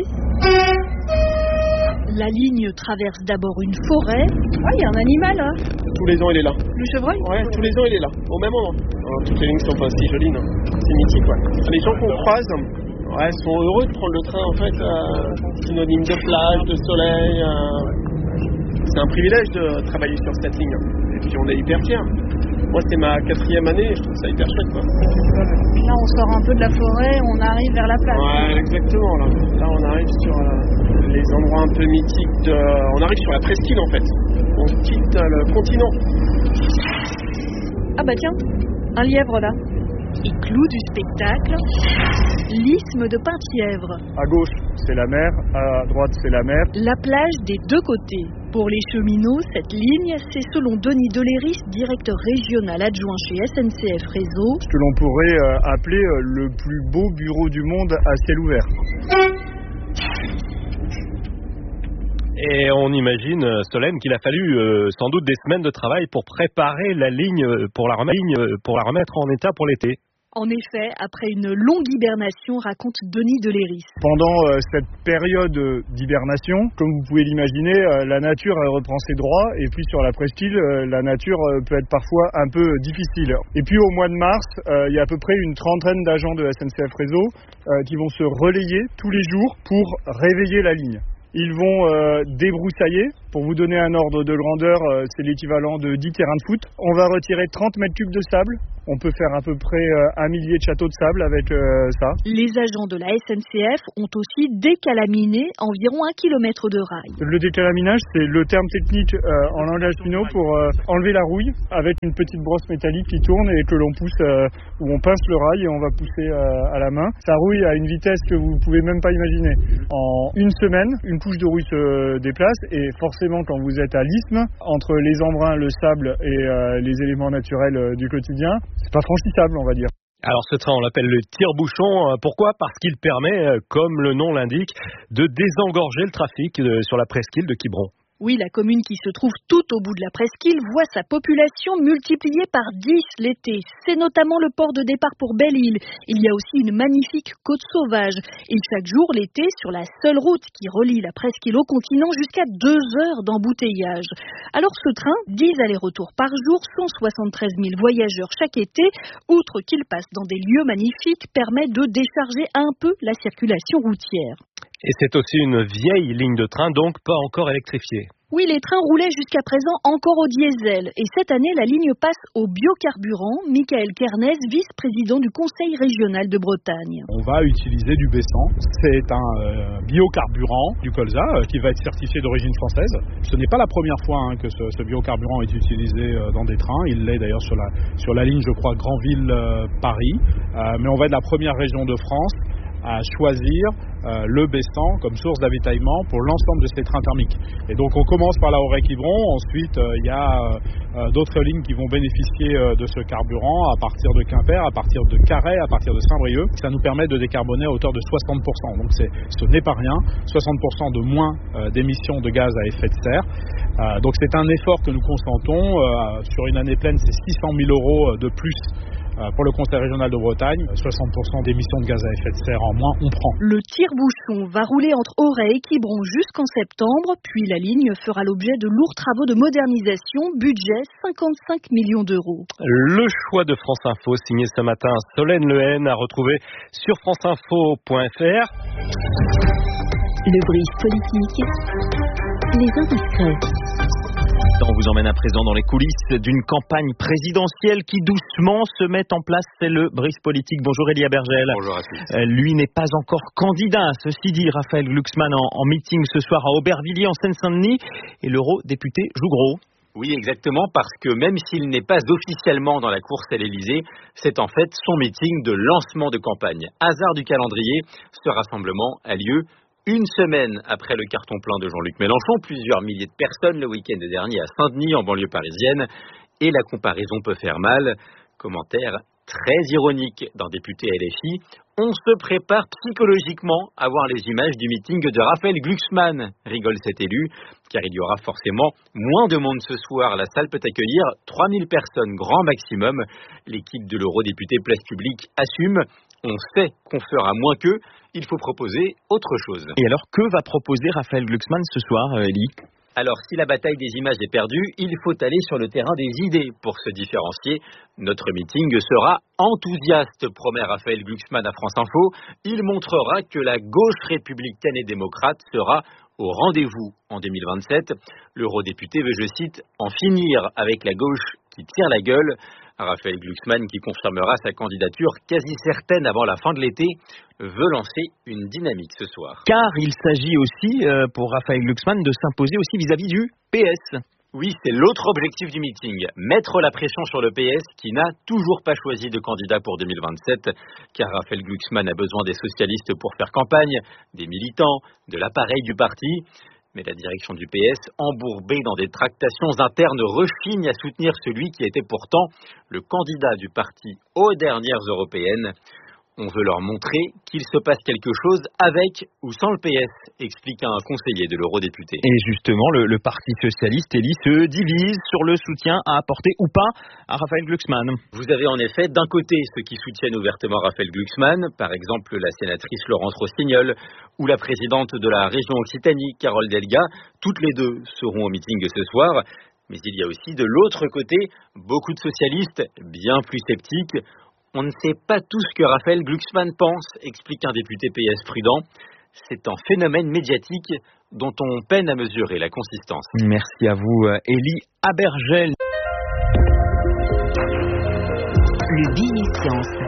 La ligne traverse d'abord une forêt. Ah, il y a un animal là. Tous les ans il est là. Le chevreuil? Ouais, tous les ans il est là, au même moment. Alors, toutes les lignes sont pas si jolies, non. C'est mythique, ouais. Les gens qu'on croise, ouais, sont heureux de prendre le train en fait, euh, synonyme de plage, de soleil. Euh, c'est un privilège de travailler sur cette ligne. Et puis on est hyper fiers. Moi, c'est ma quatrième année, je trouve ça hyper chouette, quoi. Là, on sort un peu de la forêt, on arrive vers la plage. Ouais, exactement. Là, là on arrive sur euh, les endroits un peu mythiques. De... On arrive sur la presqu'île, en fait. On quitte euh, le continent. Ah bah tiens, un lièvre là. Et clou du spectacle, l'isthme de Penthièvre. À gauche, c'est la mer, à droite, c'est la mer. La plage des deux côtés. Pour les cheminots, cette ligne, c'est selon Denis Deléris, directeur régional adjoint chez S N C F Réseau, ce que l'on pourrait euh, appeler euh, le plus beau bureau du monde à ciel ouvert. Et on imagine, Solène, qu'il a fallu euh, sans doute des semaines de travail pour préparer la ligne, pour la remettre, pour la remettre en état pour l'été. En effet, après une longue hibernation, raconte Denis Deléris. Pendant euh, cette période d'hibernation, comme vous pouvez l'imaginer, euh, la nature elle reprend ses droits et puis sur la presqu'île, euh, la nature euh, peut être parfois un peu difficile. Et puis au mois de mars, euh, il y a à peu près une trentaine d'agents de S N C F Réseau euh, qui vont se relayer tous les jours pour réveiller la ligne. Ils vont euh, débroussailler. Pour vous donner un ordre de grandeur, euh, c'est l'équivalent de dix terrains de foot. On va retirer trente mètres cubes de sable. On peut faire à peu près euh, un millier de châteaux de sable avec euh, ça. Les agents de la S N C F ont aussi décalaminé environ un kilomètre de rail. Le décalaminage, c'est le terme technique euh, en langage finot pour euh, enlever la rouille avec une petite brosse métallique qui tourne et que l'on pousse, euh, où on pince le rail et on va pousser euh, à la main. Ça rouille à une vitesse que vous ne pouvez même pas imaginer. En une semaine, une couche de rouille se déplace et forcément quand vous êtes à l'isthme, entre les embruns, le sable et euh, les éléments naturels euh, du quotidien, c'est pas franchissable, on va dire. Alors ce train, on l'appelle le tire-bouchon. Pourquoi ? Parce qu'il permet, comme le nom l'indique, de désengorger le trafic sur la presqu'île de Quiberon. Oui, la commune qui se trouve tout au bout de la presqu'île voit sa population multipliée par dix l'été. C'est notamment le port de départ pour Belle-Île. Il y a aussi une magnifique côte sauvage. Et chaque jour, l'été, sur la seule route qui relie la presqu'île au continent, jusqu'à deux heures d'embouteillage. Alors ce train, dix allers-retours par jour, cent soixante-treize mille voyageurs chaque été, outre qu'il passe dans des lieux magnifiques, permet de décharger un peu la circulation routière. Et c'est aussi une vieille ligne de train, donc pas encore électrifiée. Oui, les trains roulaient jusqu'à présent encore au diesel. Et cette année, la ligne passe au biocarburant. Michael Kernez, vice-président du Conseil régional de Bretagne. On va utiliser du B cent. C'est un euh, biocarburant du colza euh, qui va être certifié d'origine française. Ce n'est pas la première fois hein, que ce, ce biocarburant est utilisé euh, dans des trains. Il l'est d'ailleurs sur la, sur la ligne, je crois, Granville-Paris. Euh, mais on va être la première région de France à choisir euh, le B cent comme source d'avitaillement pour l'ensemble de ces trains thermiques. Et donc on commence par la Auray-Quiberon, ensuite il euh, y a euh, d'autres lignes qui vont bénéficier euh, de ce carburant à partir de Quimper, à partir de Carhaix, à partir de Saint-Brieuc. Ça nous permet de décarboner à hauteur de soixante pour cent. Donc c'est, ce n'est pas rien, soixante pour cent de moins euh, d'émissions de gaz à effet de serre. Euh, donc c'est un effort que nous consentons. Euh, sur une année pleine, c'est six cent mille euros de plus pour le Conseil régional de Bretagne, soixante pour cent d'émissions de gaz à effet de serre en moins, on prend. Le tire-bouchon va rouler entre Auray et Quiberon jusqu'en septembre, puis la ligne fera l'objet de lourds travaux de modernisation, budget cinquante-cinq millions d'euros. Le choix de France Info, signé ce matin Solène Lehen, à retrouver sur franceinfo point f r. Le brief politique, les indiscrets. On vous emmène à présent dans les coulisses d'une campagne présidentielle qui doucement se met en place. C'est le brief politique. Bonjour Elia Bergel. Bonjour à tous. Euh, lui n'est pas encore candidat. Ceci dit, Raphaël Glucksmann en, en meeting ce soir à Aubervilliers en Seine-Saint-Denis et l'eurodéputé joue gros. Oui, exactement, parce que même s'il n'est pas officiellement dans la course à l'Élysée, c'est en fait son meeting de lancement de campagne. Hasard du calendrier, ce rassemblement a lieu une semaine après le carton plein de Jean-Luc Mélenchon, plusieurs milliers de personnes le week-end dernier à Saint-Denis, en banlieue parisienne, et la comparaison peut faire mal. Commentaire très ironique d'un député L F I. On se prépare psychologiquement à voir les images du meeting de Raphaël Glucksmann, rigole cet élu, car il y aura forcément moins de monde ce soir. La salle peut accueillir trois mille personnes, grand maximum. L'équipe de l'eurodéputé Place Publique assume. On sait qu'on fera moins qu'eux, il faut proposer autre chose. Et alors, que va proposer Raphaël Glucksmann ce soir, Elie ? Alors, si la bataille des images est perdue, il faut aller sur le terrain des idées pour se différencier. Notre meeting sera enthousiaste, promet Raphaël Glucksmann à France Info. Il montrera que la gauche républicaine et démocrate sera au rendez-vous en deux mille vingt-sept. L'eurodéputé veut, je cite, en finir avec la gauche qui tire la gueule. Raphaël Glucksmann, qui confirmera sa candidature quasi certaine avant la fin de l'été, veut lancer une dynamique ce soir. Car il s'agit aussi, euh, pour Raphaël Glucksmann, de s'imposer aussi vis-à-vis du P S. Oui, c'est l'autre objectif du meeting, mettre la pression sur le P S qui n'a toujours pas choisi de candidat pour deux mille vingt-sept, car Raphaël Glucksmann a besoin des socialistes pour faire campagne, des militants, de l'appareil du parti. Mais la direction du P S, embourbée dans des tractations internes, rechigne à soutenir celui qui était pourtant le candidat du parti aux dernières européennes. On veut leur montrer qu'il se passe quelque chose avec ou sans le P S, explique un conseiller de l'eurodéputé. Et justement, le, le Parti socialiste, Elie, se divise sur le soutien à apporter ou pas à Raphaël Glucksmann. Vous avez en effet d'un côté ceux qui soutiennent ouvertement Raphaël Glucksmann, par exemple la sénatrice Laurence Rossignol ou la présidente de la région Occitanie, Carole Delga. Toutes les deux seront au meeting ce soir. Mais il y a aussi de l'autre côté beaucoup de socialistes bien plus sceptiques. On ne sait pas tout ce que Raphaël Glucksmann pense, explique un député P S prudent. C'est un phénomène médiatique dont on peine à mesurer la consistance. Merci à vous, Elie Abergel. Le billet science.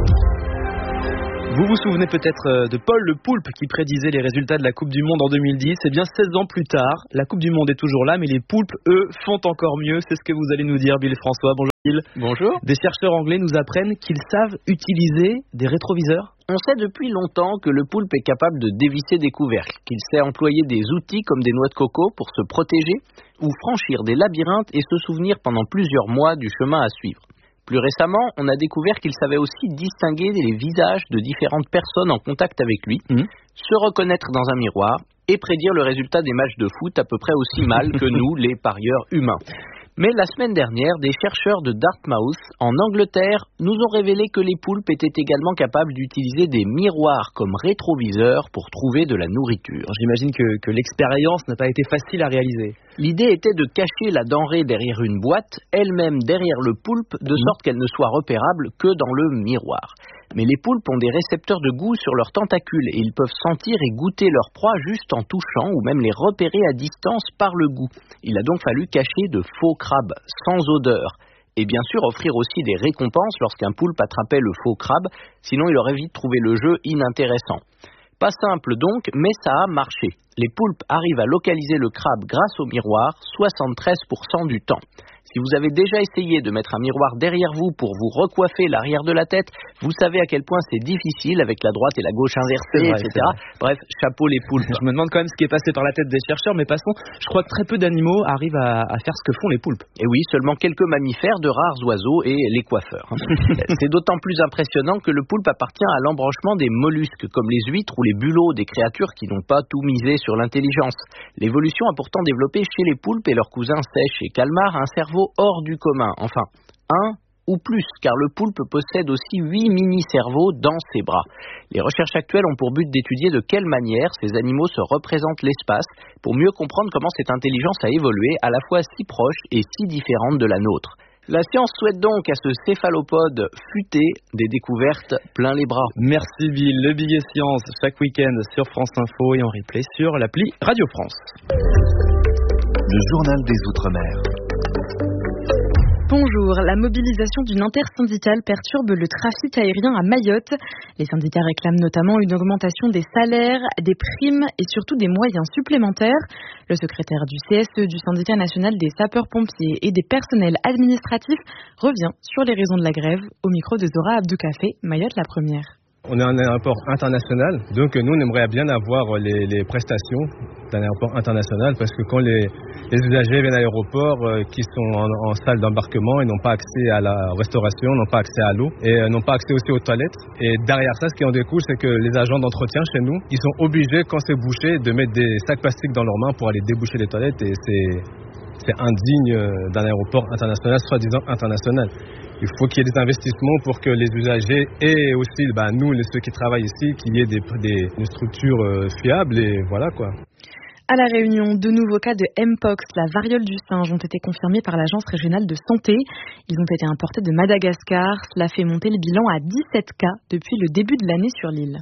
Vous vous souvenez peut-être de Paul Le Poulpe qui prédisait les résultats de la Coupe du Monde en deux mille dix. Eh bien, seize ans plus tard, la Coupe du Monde est toujours là, mais les poulpes, eux, font encore mieux. C'est ce que vous allez nous dire, Bill François. Bonjour, Bill. Bonjour. Des chercheurs anglais nous apprennent qu'ils savent utiliser des rétroviseurs. On sait depuis longtemps que le poulpe est capable de dévisser des couvercles, qu'il sait employer des outils comme des noix de coco pour se protéger ou franchir des labyrinthes et se souvenir pendant plusieurs mois du chemin à suivre. Plus récemment, on a découvert qu'il savait aussi distinguer les visages de différentes personnes en contact avec lui, mmh. se reconnaître dans un miroir et prédire le résultat des matchs de foot à peu près aussi mal que nous, les parieurs humains. Mais la semaine dernière, des chercheurs de Dartmouth, en Angleterre, nous ont révélé que les poulpes étaient également capables d'utiliser des miroirs comme rétroviseurs pour trouver de la nourriture. J'imagine que, que l'expérience n'a pas été facile à réaliser. L'idée était de cacher la denrée derrière une boîte, elle-même derrière le poulpe, de sorte qu'elle ne soit repérable que dans le miroir. Mais les poulpes ont des récepteurs de goût sur leurs tentacules et ils peuvent sentir et goûter leur proie juste en touchant ou même les repérer à distance par le goût. Il a donc fallu cacher de faux crabes sans odeur. Et bien sûr offrir aussi des récompenses lorsqu'un poulpe attrapait le faux crabe, sinon il aurait vite trouvé le jeu inintéressant. Pas simple donc, mais ça a marché. Les poulpes arrivent à localiser le crabe grâce au miroir soixante-treize pour cent du temps. Si vous avez déjà essayé de mettre un miroir derrière vous pour vous recoiffer l'arrière de la tête, vous savez à quel point c'est difficile avec la droite et la gauche inversées, vrai, et cetera. Bref, chapeau les poulpes. Je me demande quand même ce qui est passé par la tête des chercheurs, mais passons. Je crois que très peu d'animaux arrivent à, à faire ce que font les poulpes. Et oui, seulement quelques mammifères, de rares oiseaux et les coiffeurs. C'est d'autant plus impressionnant que le poulpe appartient à l'embranchement des mollusques, comme les huîtres ou les bulots, des créatures qui n'ont pas tout misé sur l'intelligence. L'évolution a pourtant développé chez les poulpes et leurs cousins sèches et calmars un cerveau hors du commun, enfin, un ou plus, car le poulpe possède aussi huit mini-cerveaux dans ses bras. Les recherches actuelles ont pour but d'étudier de quelle manière ces animaux se représentent l'espace, pour mieux comprendre comment cette intelligence a évolué, à la fois si proche et si différente de la nôtre. La science souhaite donc à ce céphalopode futé des découvertes plein les bras. Merci Bill, le billet science chaque week-end sur France Info et en replay sur l'appli Radio France. Le journal des Outre-mer. Bonjour, la mobilisation d'une intersyndicale perturbe le trafic aérien à Mayotte. Les syndicats réclament notamment une augmentation des salaires, des primes et surtout des moyens supplémentaires. Le secrétaire du C S E du syndicat national des sapeurs-pompiers et des personnels administratifs revient sur les raisons de la grève au micro de Zora Abdoukafé, Mayotte la première. On est un aéroport international, donc nous on aimerait bien avoir les, les prestations d'un aéroport international parce que quand les, les usagers viennent à l'aéroport euh, qui sont en, en salle d'embarquement, ils n'ont pas accès à la restauration, n'ont pas accès à l'eau et euh, n'ont pas accès aussi aux toilettes. Et derrière ça, ce qui en découle, c'est que les agents d'entretien chez nous, ils sont obligés quand c'est bouché de mettre des sacs plastiques dans leurs mains pour aller déboucher les toilettes et c'est, c'est indigne d'un aéroport international, soi-disant international. Il faut qu'il y ait des investissements pour que les usagers et aussi bah, nous, ceux qui travaillent ici, qu'il y ait des, des, des structures euh, fiables et voilà quoi. À La Réunion, deux nouveaux cas de Mpox, la variole du singe, ont été confirmés par l'Agence régionale de santé. Ils ont été importés de Madagascar. Cela fait monter le bilan à dix-sept cas depuis le début de l'année sur l'île.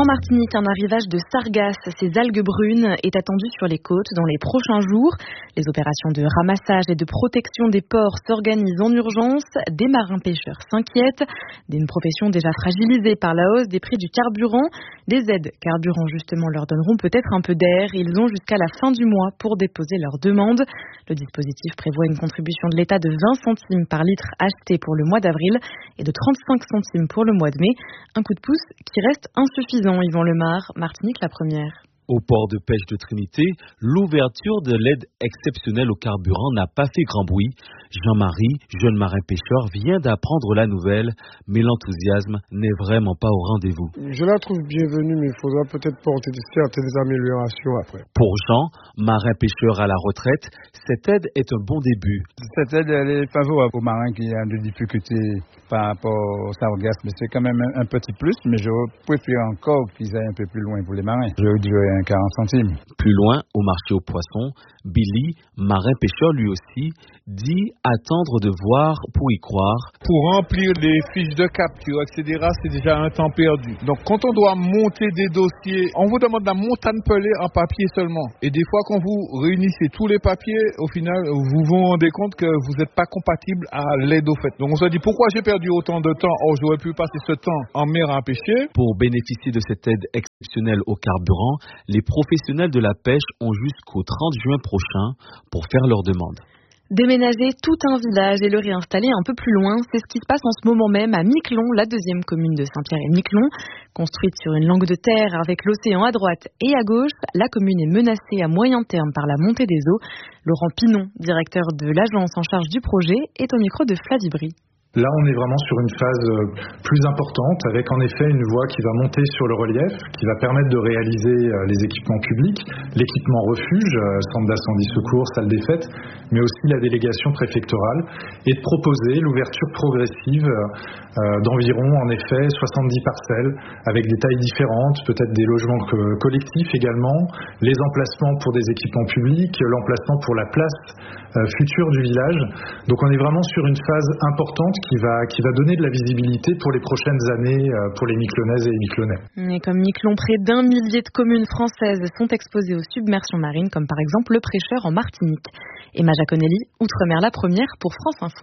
Martinique, un arrivage de sargasses, ces algues brunes, est attendu sur les côtes dans les prochains jours. Les opérations de ramassage et de protection des ports s'organisent en urgence. Des marins-pêcheurs s'inquiètent d'une profession déjà fragilisée par la hausse des prix du carburant. Des aides carburant, justement, leur donneront peut-être un peu d'air. Ils ont jusqu'à la fin du mois pour déposer leur demande. Le dispositif prévoit une contribution de l'État de vingt centimes par litre acheté pour le mois d'avril et de trente-cinq centimes pour le mois de mai. Un coup de pouce qui reste insuffisant. Yvan Lemar, Martinique la première. Au port de pêche de Trinité, l'ouverture de l'aide exceptionnelle au carburant n'a pas fait grand bruit. Jean-Marie, jeune marin-pêcheur, vient d'apprendre la nouvelle, mais l'enthousiasme n'est vraiment pas au rendez-vous. Je la trouve bienvenue, mais il faudra peut-être porter certaines améliorations après. Pour Jean, marin-pêcheur à la retraite, cette aide est un bon début. Cette aide, elle est favorable aux marins qui ont des difficultés par rapport au sargasse, mais c'est quand même un, un petit plus, mais je préfère encore qu'ils aillent un peu plus loin pour les marins. Je dirais quarante centimes. Plus loin, au marché aux poissons, Billy, marin-pêcheur lui aussi, dit attendre de voir pour y croire. Pour remplir les fiches de capture, et cetera, c'est déjà un temps perdu. Donc quand on doit monter des dossiers, on vous demande la montagne pelée en papier seulement. Et des fois, quand vous réunissez tous les papiers, au final, vous vous rendez compte que vous n'êtes pas compatible à l'aide au fait. Donc on se dit, pourquoi j'ai perdu autant de temps? Oh, j'aurais pu passer ce temps en mer à pêcher. Pour bénéficier de cette aide exceptionnelle au carburant, les professionnels de la pêche ont jusqu'au trente juin prochain pour faire leur demande. Déménager tout un village et le réinstaller un peu plus loin, c'est ce qui se passe en ce moment même à Miquelon, la deuxième commune de Saint-Pierre-et-Miquelon. Construite sur une langue de terre avec l'océan à droite et à gauche, la commune est menacée à moyen terme par la montée des eaux. Laurent Pinon, directeur de l'agence en charge du projet, est au micro de Flavie Brie. Là, on est vraiment sur une phase plus importante avec en effet une voie qui va monter sur le relief, qui va permettre de réaliser les équipements publics, l'équipement refuge, centre d'incendie secours, salle des fêtes, mais aussi la délégation préfectorale, et de proposer l'ouverture progressive d'environ en effet soixante-dix parcelles avec des tailles différentes, peut-être des logements collectifs également, les emplacements pour des équipements publics, l'emplacement pour la place future du village. Donc on est vraiment sur une phase importante qui va, qui va donner de la visibilité pour les prochaines années pour les Miquelonaises et les Miquelonais. Et comme Miquelon, près d'un millier de communes françaises sont exposées aux submersions marines, comme par exemple le Prêcheur en Martinique. Emma Jaconelli, Outre-mer la première pour France Info.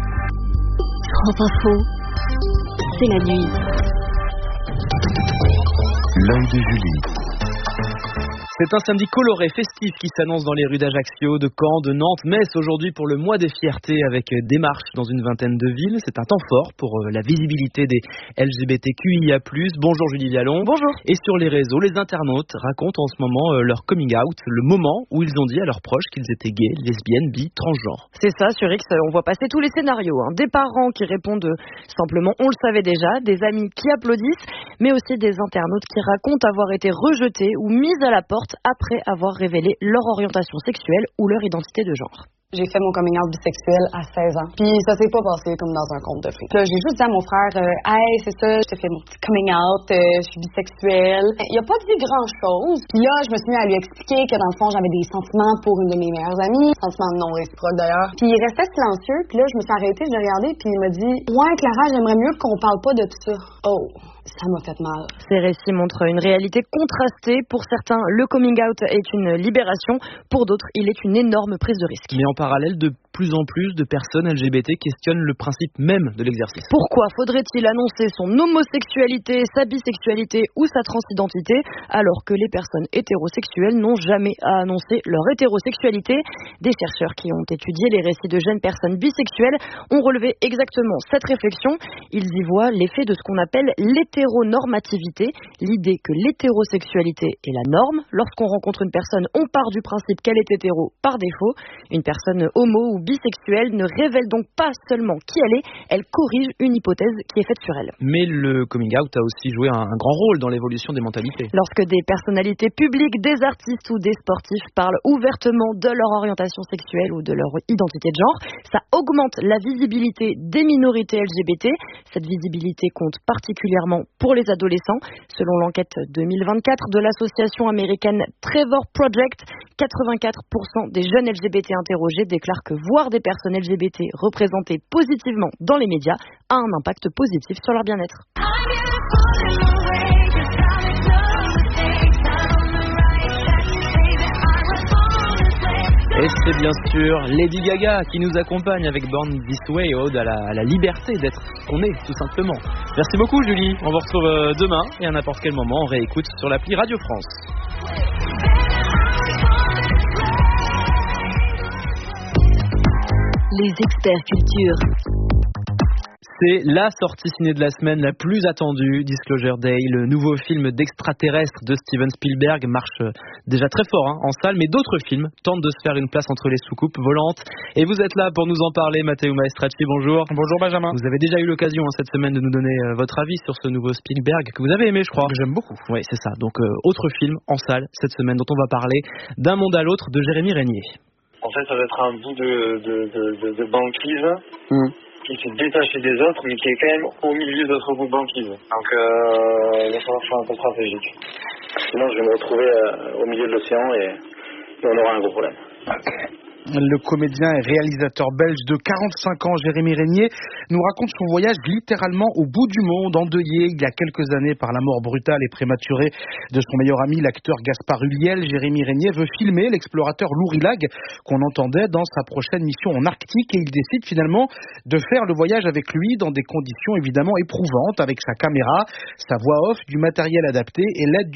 France Info, c'est la nuit. L'œil de Julie. C'est un samedi coloré, festif qui s'annonce dans les rues d'Ajaccio, de Caen, de Nantes, Metz aujourd'hui pour le mois des fiertés avec des marches dans une vingtaine de villes. C'est un temps fort pour la visibilité des L G B T Q I A plus. Bonjour Julie Vialon. Bonjour. Et sur les réseaux, les internautes racontent en ce moment leur coming out, le moment où ils ont dit à leurs proches qu'ils étaient gays, lesbiennes, bi, transgenres. C'est ça, sur X, on voit passer tous les scénarios. Hein. Des parents qui répondent simplement « on le savait déjà », des amis qui applaudissent, mais aussi des internautes qui racontent avoir été rejetés ou mis à la porte après avoir révélé leur orientation sexuelle ou leur identité de genre. J'ai fait mon coming out bisexuel à seize ans. Puis ça s'est pas passé comme dans un conte de fées. Là, j'ai juste dit à mon frère, euh, hey, c'est ça, je t'ai fait mon petit coming out, euh, je suis bisexuelle. Il a pas dit grand-chose. Puis là, je me suis mis à lui expliquer que dans le fond, j'avais des sentiments pour une de mes meilleures amies, sentiments non réciproques d'ailleurs. Puis il restait silencieux. Puis là, je me suis arrêtée, je l'ai regardé, puis il m'a dit, ouais, Clara, j'aimerais mieux qu'on parle pas de tout ça. Oh. Ça m'a fait mal. Ces récits montrent une réalité contrastée. Pour certains, le coming out est une libération. Pour d'autres, il est une énorme prise de risque. Mais en parallèle, de plus en plus de personnes L G B T questionnent le principe même de l'exercice. Pourquoi faudrait-il annoncer son homosexualité, sa bisexualité ou sa transidentité alors que les personnes hétérosexuelles n'ont jamais à annoncer leur hétérosexualité? Des chercheurs qui ont étudié les récits de jeunes personnes bisexuelles ont relevé exactement cette réflexion. Ils y voient l'effet de ce qu'on appelle l'hétéronormativité, l'idée que l'hétérosexualité est la norme. Lorsqu'on rencontre une personne, on part du principe qu'elle est hétéro par défaut. Une personne homo ou bisexuelle ne révèle donc pas seulement qui elle est, elle corrige une hypothèse qui est faite sur elle. Mais le coming out a aussi joué un, un grand rôle dans l'évolution des mentalités. Lorsque des personnalités publiques, des artistes ou des sportifs parlent ouvertement de leur orientation sexuelle ou de leur identité de genre, ça augmente la visibilité des minorités L G B T. Cette visibilité compte particulièrement pour les adolescents. Selon l'enquête deux mille vingt-quatre de l'association américaine Trevor Project, quatre-vingt-quatre pour cent des jeunes L G B T interrogés déclarent que voir des personnes L G B T représentées positivement dans les médias a un impact positif sur leur bien-être. c'est bien sûr Lady Gaga qui nous accompagne avec Born This Way, ode à la, à la liberté d'être ce qu'on est, tout simplement. Merci beaucoup Julie, on vous retrouve demain et à n'importe quel moment on réécoute sur l'appli Radio France. Les experts culture. C'est la sortie ciné de la semaine la plus attendue, Disclosure Day, le nouveau film d'extraterrestre de Steven Spielberg marche déjà très fort hein, en salle, mais d'autres films tentent de se faire une place entre les soucoupes volantes. Et vous êtes là pour nous en parler, Matteo Maestracci, bonjour. Bonjour Benjamin. Vous avez déjà eu l'occasion hein, cette semaine de nous donner euh, votre avis sur ce nouveau Spielberg que vous avez aimé, je crois. J'aime beaucoup. Oui, c'est ça. Donc euh, autre film en salle cette semaine dont on va parler, D'un monde à l'autre de Jérémy Régnier. En fait, ça va être un bout de, de, de, de, de banquise. Mmh. Qui s'est détaché des autres, mais qui est quand même au milieu d'autres bouts de banquise. Donc, euh, il va falloir faire un peu stratégique. Sinon, je vais me retrouver euh, au milieu de l'océan et, et on aura un gros problème. Le comédien et réalisateur belge de quarante-cinq ans, Jérémy Régnier, nous raconte son voyage littéralement au bout du monde, endeuillé il y a quelques années par la mort brutale et prématurée de son meilleur ami, l'acteur Gaspard Ulliel. Jérémy Régnier veut filmer l'explorateur Lourilag qu'on entendait dans sa prochaine mission en Arctique et il décide finalement de faire le voyage avec lui dans des conditions évidemment éprouvantes avec sa caméra, sa voix off, du matériel adapté et l'aide